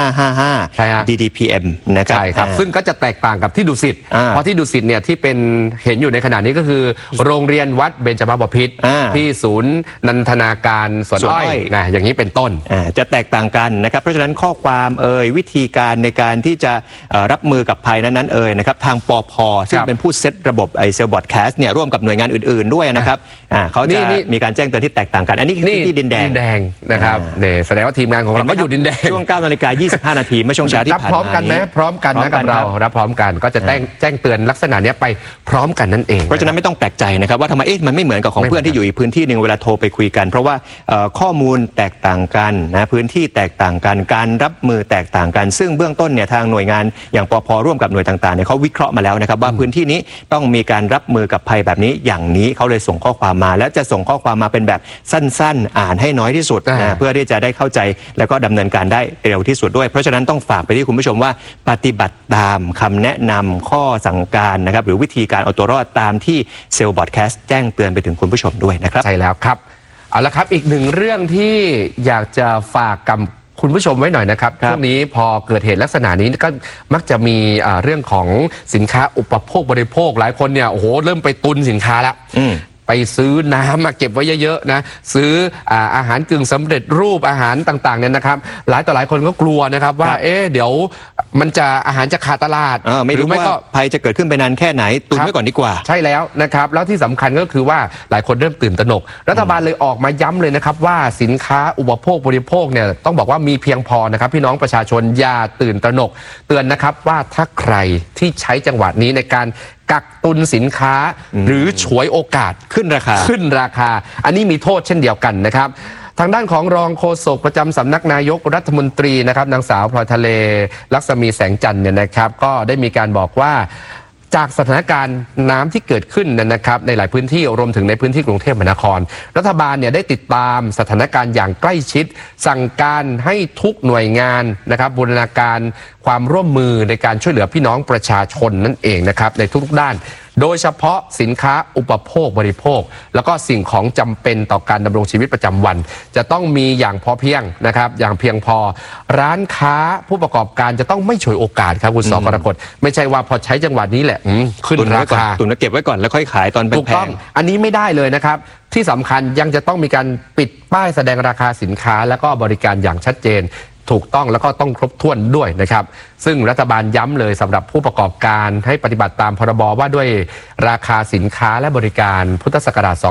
1555 DDPM นะครับใช่ครับซึ่งก็จะแตกต่างกับที่ดุสิตเพราะที่ดุสิตเนี่ยที่เป็นเห็นอยู่ในขณะนี้ก็คือโรงเรียนวัดเบญจมาบพิตรที่ศูนย์นันทนาการสวนอ้อยนะอย่างนี้เป็นต้นจะแตกต่างกันนะครับเพราะฉะนั้นข้อความวิธีการในการที่จะรับมือกับภัยนั้นนะครับทางปภ.ซึ่งเป็นผู้เซตระบบเซลล์บอร์ดแคสต์เนี่ยร่วมกับหน่วยงานอื่นๆด้วยนะครับเขาจะมีการแจ้งเตือนที่แตกต่างกันอันนี้ที่ดินแดงนะครับเนี่ยแสดงว่าทีมงานของเราก็อยู่ดินแดงช่วง 9:25 น.เมื่อช่วงเช้าที่ผ่านมาพร้อมกันนะพร้อมกันนะกับเรารับพร้อมกันก็จะแจ้งเตือนลักษณะนี้ไปพร้อมกันนั่นเองเพราะฉะนั้นไม่ต้องแปลกใจนะครับว่าทำไมมันไม่เหมือนกับของเพื่อนที่อยู่อีกพื้นที่นึงเวลาโทรไปคุยกันเพราะว่าข้อมูลแตกต่างกันนะพื้นที่แตกต่างกันการรับมือแตกต่างกันซึ่งเบื้องต้นเนี่ยทางหน่วยงานอย่างปภ.ร่วมกับหน่วยต่างๆเนี่ยเขาวิเคราะห์มาแล้วนะครับว่าพื้นที่นี้ต้องมีการรับมือกับภัยแบบนี้อย่างนี้เขาเลยส่งข้อความมาและจะส่งข้อความมาเป็นแบบสั้นๆอ่านให้น้อยที่สุดเพื่อที่จะได้เข้าใจแล้วก็ดำเนินการได้เร็วที่สุดด้วยเพราะฉะนั้นต้องฝากไปที่คุณผู้ชมว่าปฏิบัติตามคำแนะนำข้อสั่งการนะครับหรือวิธีการเอาตัวรอดตามที่เซลล์บอร์ดแคสต์แจ้งเตือนไปถึงคุณผู้ชมด้วยนะครับใช่แล้วครับเอาละครับอีกหนึ่งเรื่องที่อยากจะฝากกับคุณผู้ชมไว้หน่อยนะครับช่วงนี้พอเกิดเหตุลักษณะนี้ก็มักจะมีเรื่องของสินค้าอุปโภคบริโภคหลายคนเนี่ยโอ้โหเริ่มไปตุนสินค้าแล้วไปซื้อน้ำมาเก็บไว้เยอะๆนะซื้ออาหารกึ่งสำเร็จรูปอาหารต่างๆเนี่ยนะครับหลายต่อหลายคนก็กลัวนะครับว่าเดี๋ยวมันจะอาหารจะขาดตลาดไม่รู้ว่าภัยจะเกิดขึ้นไปนานแค่ไหนตุนไว้ก่อนดีกว่าใช่แล้วนะครับแล้วที่สำคัญก็คือว่าหลายคนเริ่มตื่นตระหนกรัฐบาลเลยออกมาย้ำเลยนะครับว่าสินค้าอุปโภคบริโภคเนี่ยต้องบอกว่ามีเพียงพอนะครับพี่น้องประชาชนอย่าตื่นตระหนกเตือนนะครับว่าถ้าใครที่ใช้จังหวะนี้ในการกักตุนสินค้าหรือฉวยโอกาสขึ้นราคาอันนี้มีโทษเช่นเดียวกันนะครับทางด้านของรองโฆษกประจำสำนักนายกรัฐมนตรีนะครับนางสาวพลอยทะเลลักษมีแสงจันทร์เนี่ยนะครับก็ได้มีการบอกว่าจากสถานการณ์น้ำที่เกิดขึ้นนะครับในหลายพื้นที่รวมถึงในพื้นที่กรุงเทพมหานครรัฐบาลเนี่ยได้ติดตามสถานการณ์อย่างใกล้ชิดสั่งการให้ทุกหน่วยงานนะครับบูรณาการความร่วมมือในการช่วยเหลือพี่น้องประชาชนนั่นเองนะครับในทุกๆด้านโดยเฉพาะสินค้าอุปโภคบริโภคแล้วก็สิ่งของจำเป็นต่อการดำรงชีวิตประจำวันจะต้องมีอย่างพอเพียงนะครับอย่างเพียงพอร้านค้าผู้ประกอบการจะต้องไม่ฉวยโอกาสครับคุณส.กรกฎไม่ใช่ว่าพอใช้จังหวะนี้แหละขึ้นราคาตุนเก็บไว้ก่อนแล้วค่อยขายตอนแพงถูกต้องอันนี้ไม่ได้เลยนะครับที่สำคัญยังจะต้องมีการปิดป้ายแสดงราคาสินค้าแล้วก็บริการอย่างชัดเจนถูกต้องแล้วก็ต้องครบถ้วนด้วยนะครับซึ่งรัฐบาลย้ำเลยสำหรับผู้ประกอบการให้ปฏิบัติตามพรบว่าด้วยราคาสินค้าและบริการพุทธศักราช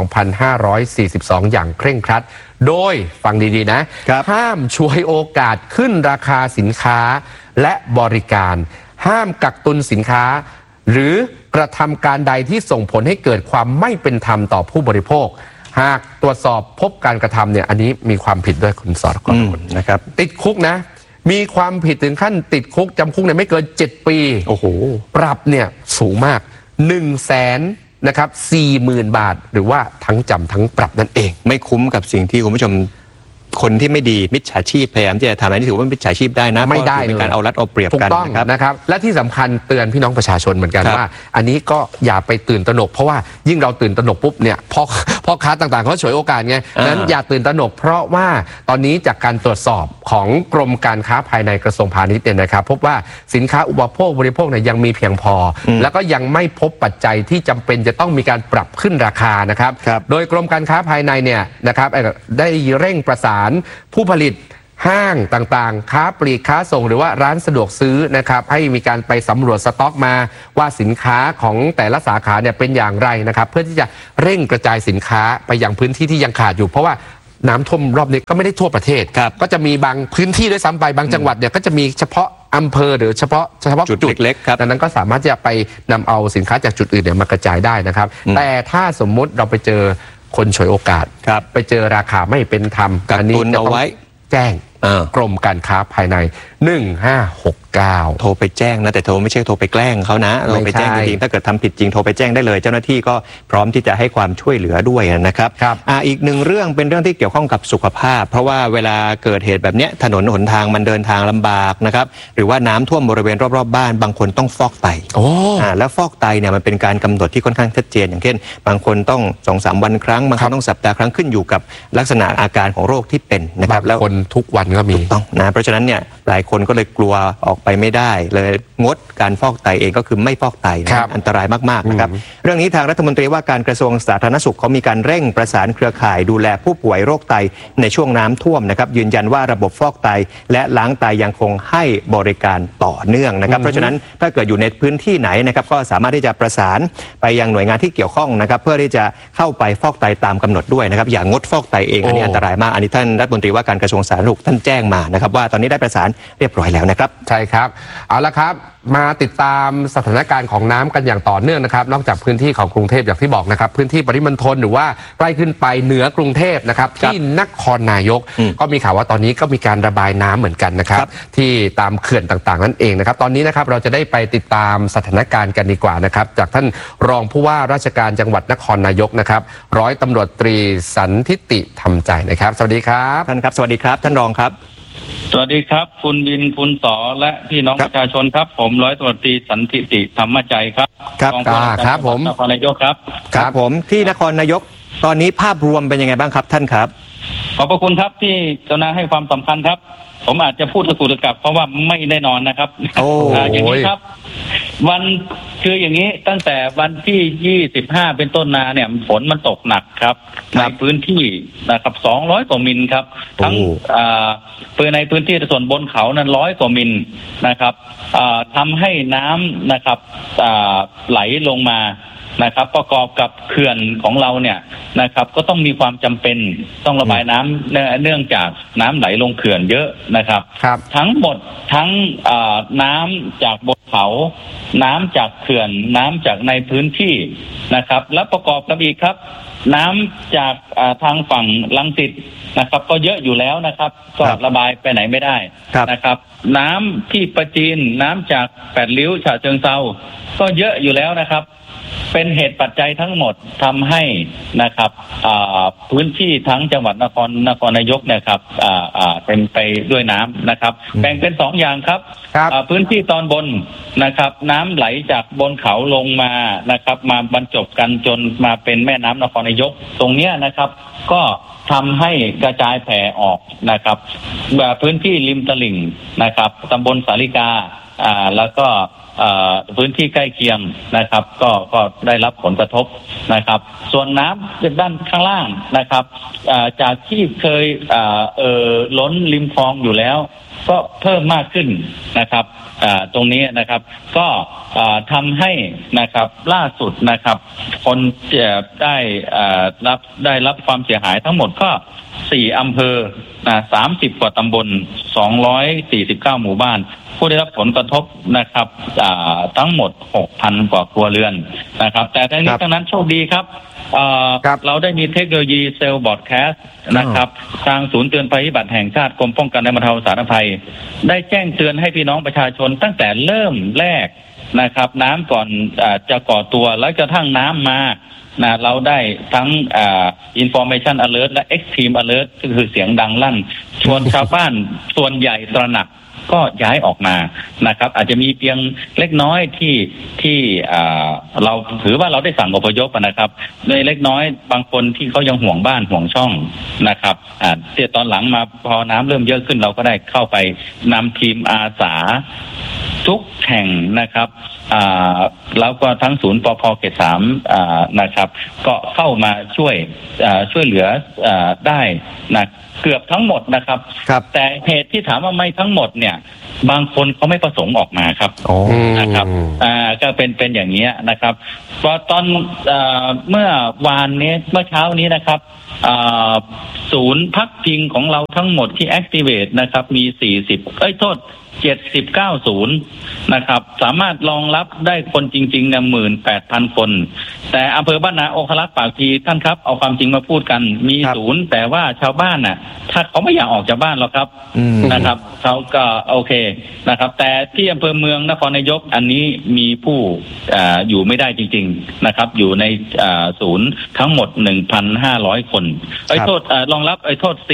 2542 อย่างเคร่งครัดโดยฟังดีๆนะห้ามฉวยโอกาสขึ้นราคาสินค้าและบริการห้ามกักตุนสินค้าหรือกระทำการใดที่ส่งผลให้เกิดความไม่เป็นธรรมต่อผู้บริโภคหากตรวจสอบพบการกระทำเนี่ยอันนี้มีความผิดด้วยคุณสรกรนะครับติดคุกนะมีความผิดถึงขั้นติดคุกจำคุกเนี่ยไม่เกิน7 ปีโอ้โหปรับเนี่ยสูงมาก100,000นะครับ40,000 บาทหรือว่าทั้งจำทั้งปรับนั่นเองไม่คุ้มกับสิ่งที่คุณผู้ชมคนที่ไม่ดีมิจฉาชีพพยายามจะทำอะไรที่ถือว่ามิจฉาชีพได้นะไม่ได้เป็นการเอารัดเอาเปรียบกันนะครับและที่สำคัญเตือนพี่น้องประชาชนเหมือนกันว่าอันนี้ก็อย่าไปตื่นตระหนกเพราะว่ายิ่งเราตื่นตระหนกปุ๊บเนี่ยพ่อค้าต่างๆเขาฉวยโอกาสไงนั้นอย่าตื่นตระหนกเพราะว่าตอนนี้จากการตรวจสอบของกรมการค้าภายในกระทรวงพาณิชย์เนี่ยนะครับพบว่าสินค้าอุปโภคบริโภคเนี่ยยังมีเพียงพอแล้วก็ยังไม่พบปัจจัยที่จำเป็นจะต้องมีการปรับขึ้นราคานะครับโดยกรมการค้าภายในเนี่ยนะครับได้เร่งประสานผู้ผลิตห้างต่างๆค้าปลีกค้าส่งหรือว่าร้านสะดวกซื้อนะครับให้มีการไปสำรวจสต็อกมาว่าสินค้าของแต่ละสาขาเนี่ยเป็นอย่างไรนะครับเพื่อที่จะเร่งกระจายสินค้าไปยังพื้นที่ที่ยังขาดอยู่เพราะว่าน้ำท่วมรอบนี้ก็ไม่ได้ทั่วประเทศก็จะมีบางพื้นที่ด้วยซ้ำไปบางจังหวัดเนี่ยก็จะมีเฉพาะอำเภอหรือเฉพาะจุดเล็กครับดังนั้นก็สามารถจะไปนำเอาสินค้าจากจุดอื่นเนี่ยมากระจายได้นะครับแต่ถ้าสมมุติเราไปเจอคนฉวยโอกาสไปเจอราคาไม่เป็นธรรมอันนี้จะต้องแจ้งกรมการค้าภายใน1569 โทรไปแจ้งนะแต่โทรไม่ใช่โทรไปแกล้งเขานะโทรไปแจ้งจริงๆถ้าเกิดทำผิดจริงโทรไปแจ้งได้เลยเจ้าหน้าที่ก็พร้อมที่จะให้ความช่วยเหลือด้วยนะครับอีกหนึ่งเรื่องเป็นเรื่องที่เกี่ยวข้องกับสุขภาพเพราะว่าเวลาเกิดเหตุแบบนี้ถนนหนทางมันเดินทางลำบากนะครับหรือว่าน้ำท่วมบริเวณรอบๆบ้านบางคนต้องฟอกไตแล้วฟอกไตเนี่ยมันเป็นการกำหนดที่ค่อนข้างชัดเจนอย่างเช่นบางคนต้อง 2-3 วันครั้งบางคนต้องสัปดาห์ครั้งขึ้นอยู่กับลักษณะอาการของโรคที่เป็นนะครับแล้วคนทุกวันก็มีต้องนะเพราะฉะนั้นเนี่ยหลายคนก็เลยกลัวออกไปไม่ได้เลยงดการฟอกไตเองก็คือไม่ฟอกไตนะอันตรายมากๆนะครับเรื่องนี้ทางรัฐมนตรีว่าการกระทรวงสาธารณสุขเขามีการเร่งประสานเครือข่ายดูแลผู้ป่วยโรคไตในช่วงน้ำท่วมนะครับยืนยันว่าระบบฟอกไตและล้างไตยังคงให้บริการต่อเนื่องนะครับเพราะฉะนั้นถ้าเกิดอยู่ในพื้นที่ไหนนะครับก็สามารถที่จะประสานไปยังหน่วยงานที่เกี่ยวข้องนะครับเพื่อที่จะเข้าไปฟอกไตตามกำหนดด้วยนะครับอย่างงดฟอกไตเองอันนี้อันตรายมากอันนี้ท่านรัฐมนตรีว่าการกระทรวงสาธารณสุขท่านแจ้งมานะครับว่าตอนนี้ได้ประสานเรียบร้อยแล้วนะครับใช่ครับเอาละครับมาติดตามสถานการณ์ของน้ำกันอย่างต่อเนื่องนะครับนอกจากพื้นที่ของกรุงเทพอย่างที่บอกนะครับพื้นที่ปริมณฑลหรือว่าใกล้ขึ้นไปเหนือกรุงเทพนะครับที่นครนายกก็มีข่าวว่าตอนนี้ก็มีการระบายน้ำเหมือนกันนะครับที่ตามเขื่อนต่างๆนั่นเองนะครับตอนนี้นะครับเราจะได้ไปติดตามสถานการณ์กันดีกว่านะครับจากท่านรองผู้ว่าราชการจังหวัดนครนายกนะครับร้อยตำรวจตรีสันทิติธรรมใจนะครับสวัสดีครับท่านครับสวัสดีครับท่านรองครับสวัสดีครับคุณบินคุณสอและพี่น้องประชาชนครับผมร้อยตำรวจตรีสันทิติธรรมใจครับครับผมนครนายกครับครับผมที่นครนายกตอนนี้ภาพรวมเป็นยังไงบ้างครับท่านครับขอบพระคุณครับที่กรุณาให้ความสำคัญครับผมอาจจะพูดตะกุกตะกักเพราะว่าไม่แน่นอนนะครับอย่างนี้ครับวันคืออย่างนี้ตั้งแต่วันที่25เป็นต้นมาเนี่ยฝนมันตกหนักครับในพื้นที่นะครับ200 กว่ามิลครับทั้งในพื้นที่ส่วนบนเขานั้น100 กว่ามิลนะครับทำให้น้ำนะครับไหลลงมานะครับประกอบกับเขื่อนของเราเนี่ยนะครับก็ต้องมีความจำเป็นต้องระบายน้ำเนื่องจากน้ำไหลลงเขื่อนเยอะนะครับทั้งหมดทั้งน้ำจากบนเขาน้ำจากเขื่อนน้ำจากในพื้นที่นะครับและประกอบกับอีกครับน้ำจากทางฝั่งรังสิตนะครับก็เยอะอยู่แล้วนะครับก็ระบายไปไหนไม่ได้นะครับน้ำที่ประจีนน้ำจากแปดริ้วฉะเชิงเทราก็เยอะอยู่แล้วนะครับเป็นเหตุปัจจัยทั้งหมดทำให้นะครับพื้นที่ทั้งจังหวัดนครนายกเนี่ยครับเต็มไปด้วยน้ำนะครับแบ่งเป็น2อย่างครับพื้นที่ตอนบนนะครับน้ำไหลจากบนเขาลงมานะครับมาบรรจบกันจนมาเป็นแม่น้ำนครนายกตรงเนี้ยนะครับก็ทำให้กระจายแผ่ออกนะครับพื้นที่ริมตลิ่งนะครับตำบลสาลิกาแล้วก็พื้นที่ใกล้เคียงนะครับก็ได้รับผลกระทบนะครับส่วนน้ำด้านข้างล่างนะครับจากที่เคยล้นริมคลองอยู่แล้วก็เพิ่มมากขึ้นนะครับตรงนี้นะครับก็ทำให้นะครับล่าสุดนะครับคนได้รับความเสียหายทั้งหมดก็4 อำเภอ30 กว่าตำบล249 หมู่บ้านผู้ได้รับผลกระทบนะครับทั้งหมด 6,000 กว่าครัวเรือนนะครับแต่ทั้งนี้ทั้งนั้นโชคดีครับเราได้มีเทคโนโลยีเซลล์บอร์ดแคสต์นะครับทางศูนย์เตือนภัยพิบัติแห่งชาติกรมป้องกันและบรรเทาสาธารณภัยได้แจ้งเตือนให้พี่น้องประชาชนตั้งแต่เริ่มแรกนะครับน้ำก่อนจะก่อตัวแล้วกระทั่งน้ำมาเราได้ทั้งinformation alert และ extreme alert ก็คือเสียงดังลั่นชวนชาวบ้านส่วนใหญ่ตระหนักก็ย้ายออกมานะครับอาจจะมีเพียงเล็กน้อยที่เราถือว่าเราได้สั่งอพยพนะครับในเล็กน้อยบางคนที่เขายังห่วงบ้านห่วงช่องนะครับตอนหลังมาพอน้ำเริ่มเยอะขึ้นเราก็ได้เข้าไปนำทีมอาสาทุกแห่งนะครับแล้วก็ทั้งศูนย์ปภ.เขต 3นะครับก็เข้ามาช่วยเหลือได้นะเกือบทั้งหมดนะครับแต่เหตุที่ถามว่าไม่ทั้งหมดเนี่ยบางคนเขาไม่ประสงค์ออกมาครับนะครับก็เป็นอย่างนี้นะครับพอตอนเมื่อเช้านี้นะครับศูนย์พักพิงของเราทั้งหมดที่ activate นะครับมี70 ศูนย์นะครับสามารถรองรับได้คนจริงๆเนี่ย 18,000 คนแต่อำเภอบ้านนาองครักษ์ปากพลีท่านครับเอาความจริงมาพูดกันมีศูนย์แต่ว่าชาวบ้านน่ะถ้าเขาไม่อยากออกจากบ้านหรอกครับนะครับเขาก็โอเคนะครับแต่ที่อำเภอเมืองนครนายกอันนี้มีผู้อยู่ไม่ได้จริงๆนะครับอยู่ในศูนย์ทั้งหมด 1,500 คนรองรับโทษ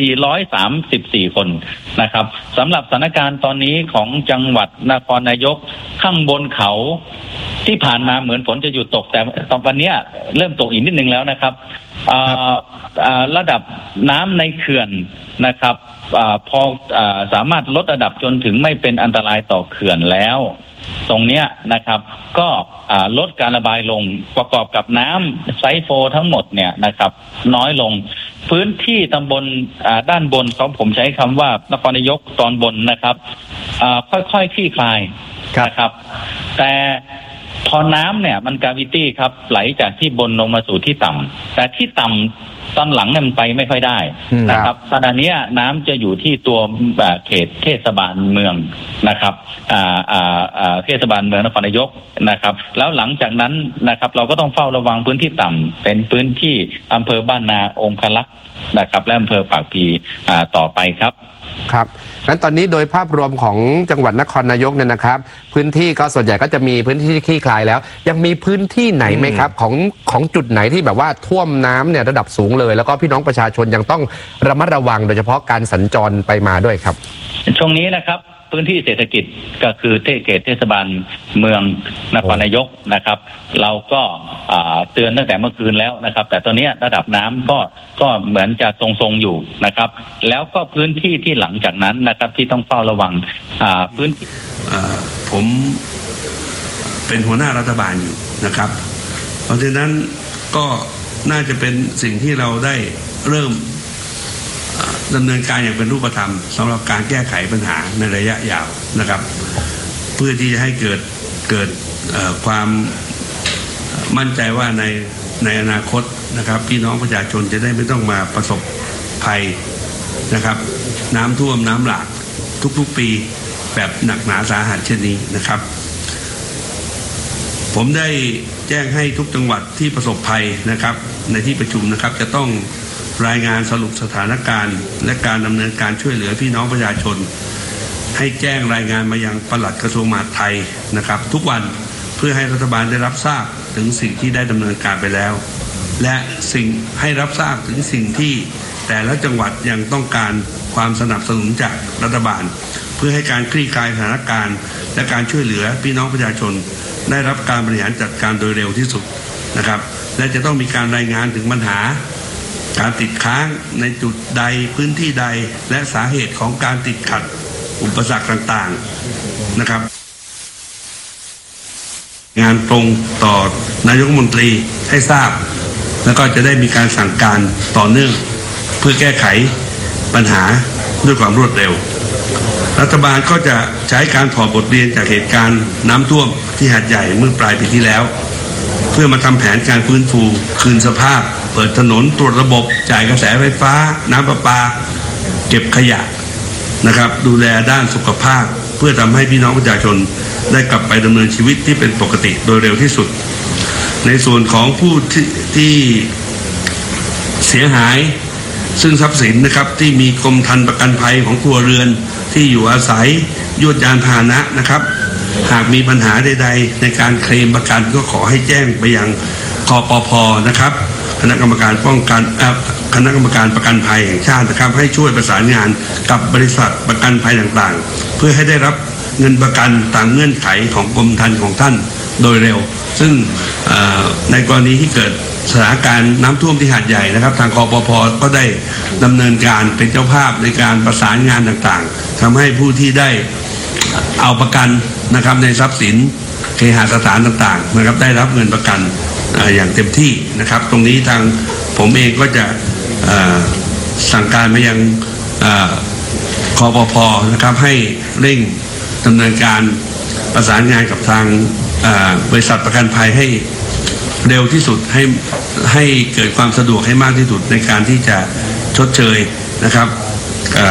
434 คนนะครับสำหรับสถานการณ์ตอนนี้ของจังหวัดนครนายกข้างบนเขาที่ผ่านมาเหมือนฝนจะหยุดตกแต่ตอนวันนี้เริ่มตกอีกนิดนึงแล้วนะครับระดับน้ำในเขื่อนนะครับพอสามารถลดระดับจนถึงไม่เป็นอันตรายต่อเขื่อนแล้วตรงเนี้ยนะครับก็ลดการระบายลงประกอบกับน้ำไซโฟทั้งหมดเนี่ยนะครับน้อยลงพื้นที่ตำบลด้านบนของผมใช้คำว่านครนายกตอนบนนะครับค่อยๆคลี่คลายนะครับแต่พอน้ำเนี่ยมันกราวิตี้ครับไหลจากที่บนลงมาสู่ที่ต่ำแต่ที่ต่ำตอนหลังเนี่ยมันไปไม่ค่อยได้นะครับตอนนี้น้ำจะอยู่ที่ตัวเขตเทศบาลเมืองนะครับเทศบาลเมืองนครนายกนะครับแล้วหลังจากนั้นนะครับเราก็ต้องเฝ้าระวังพื้นที่ต่ำเป็นพื้นที่อำเภอบ้านนาองครักษ์นะครับและอำเภอปากพลีต่อไปครับครับงั้นตอนนี้โดยภาพรวมของจังหวัดนครนายกเนี่ยนะครับพื้นที่ก็ส่วนใหญ่ก็จะมีพื้นที่ที่คลี่คลายแล้วยังมีพื้นที่ไหนไหมครับของจุดไหนที่แบบว่าท่วมน้ำเนี่ยระดับสูงเลยแล้วก็พี่น้องประชาชนยังต้องระมัดระวังโดยเฉพาะการสัญจรไปมาด้วยครับช่วงนี้นะครับพื้นที่เศรษฐกิจก็คือเขตเทศบาลเมืองนครนายกนะครับเราก็เตือนตั้งแต่เมื่อคืนแล้วนะครับแต่ตอนนี้ระดับน้ำก็เหมือนจะทรงๆอยู่นะครับแล้วก็พื้นที่ที่หลังจากนั้นนะครับที่ต้องเฝ้าระวังพื้นที่ผมเป็นหัวหน้ารัฐบาลอยู่นะครับเพราะฉะนั้นก็น่าจะเป็นสิ่งที่เราได้เริ่มดำเนินการอย่างเป็นรูปธรรมสำหรับการแก้ไขปัญหาในระยะยาวนะครับเพื่อที่จะให้เกิดความมั่นใจว่าในอนาคตนะครับพี่น้องประชาชนจะได้ไม่ต้องมาประสบภัยนะครับน้ำท่วมน้ำหลากทุกๆปีแบบหนักหนาสาหัสเช่นนี้นะครับผมได้แจ้งให้ทุกจังหวัดที่ประสบภัยนะครับในที่ประชุมนะครับจะต้องรายงานสรุปสถานการณ์และการดำเนินการช่วยเหลือพี่น้องประชาชนให้แจ้งรายงานมายังปลัดกระทรวงมหาดไทยนะครับทุกวันเพื่อให้รัฐบาลได้รับทราบถึงสิ่งที่ได้ดำเนินการไปแล้วและให้รับทราบถึงสิ่งที่แต่ละจังหวัดยังต้องการความสนับสนุนจากรัฐบาลเพื่อให้การคลี่คลายสถานการณ์และการช่วยเหลือพี่น้องประชาชนได้รับการบริหารจัดการโดยเร็วที่สุดนะครับและจะต้องมีการรายงานถึงปัญหาการติดค้างในจุดใดพื้นที่ใดและสาเหตุของการติดขัดอุปสรรคต่างๆนะครับงานตรงต่อนายกรัฐมนตรีให้ทราบแล้วก็จะได้มีการสั่งการต่อเนื่องเพื่อแก้ไขปัญหาด้วยความรวดเร็วรัฐบาลก็จะใช้การถอดบทเรียนจากเหตุการณ์น้ำท่วมที่หาดใหญ่เมื่อปลายปีที่แล้วเพื่อมาทำแผนการฟื้นฟูคืนสภาพเปิดถนนตรวจระบบจ่ายกระแสไฟฟ้าน้ำประปาเก็บขยะนะครับดูแลด้านสุขภาพเพื่อทำให้พี่น้องประชาชนได้กลับไปดำเนินชีวิตที่เป็นปกติโดยเร็วที่สุดในส่วนของผู้ที่เสียหายซึ่งทรัพย์สินนะครับที่มีกรมธรรม์ประกันภัยของครัวเรือนที่อยู่อาศัยยวดยานพาหนะนะครับหากมีปัญหาใดๆในการเคลมประกันก็ขอให้แจ้งไปยังคปภ.นะครับคณะกรรมการคณะกรรมการประกันภัยแห่งชาตินะครับให้ช่วยประสานงานกับบริษัทประกันภัยต่างๆเพื่อให้ได้รับเงินประกันตามเงื่อนไขของกรมธรรม์ของท่านโดยเร็วซึ่งในกรณีที่เกิดสถานการณ์น้ำท่วมที่หาดใหญ่นะครับทางคปภ.ก็ได้ดำเนินการเป็นเจ้าภาพในการประสานงานต่างๆทำให้ผู้ที่ได้เอาประกันนะครับในทรัพย์สินเคหสถานต่างๆนะครับได้รับเงินประกันอย่างเต็มที่นะครับตรงนี้ทางผมเองก็จะสั่งการไปยังคปภ.นะครับให้เร่งดำเนินการประสานงานกับทางบริษัทประกันภัยให้เร็วที่สุดให้เกิดความสะดวกให้มากที่สุดในการที่จะชดเชยนะครับ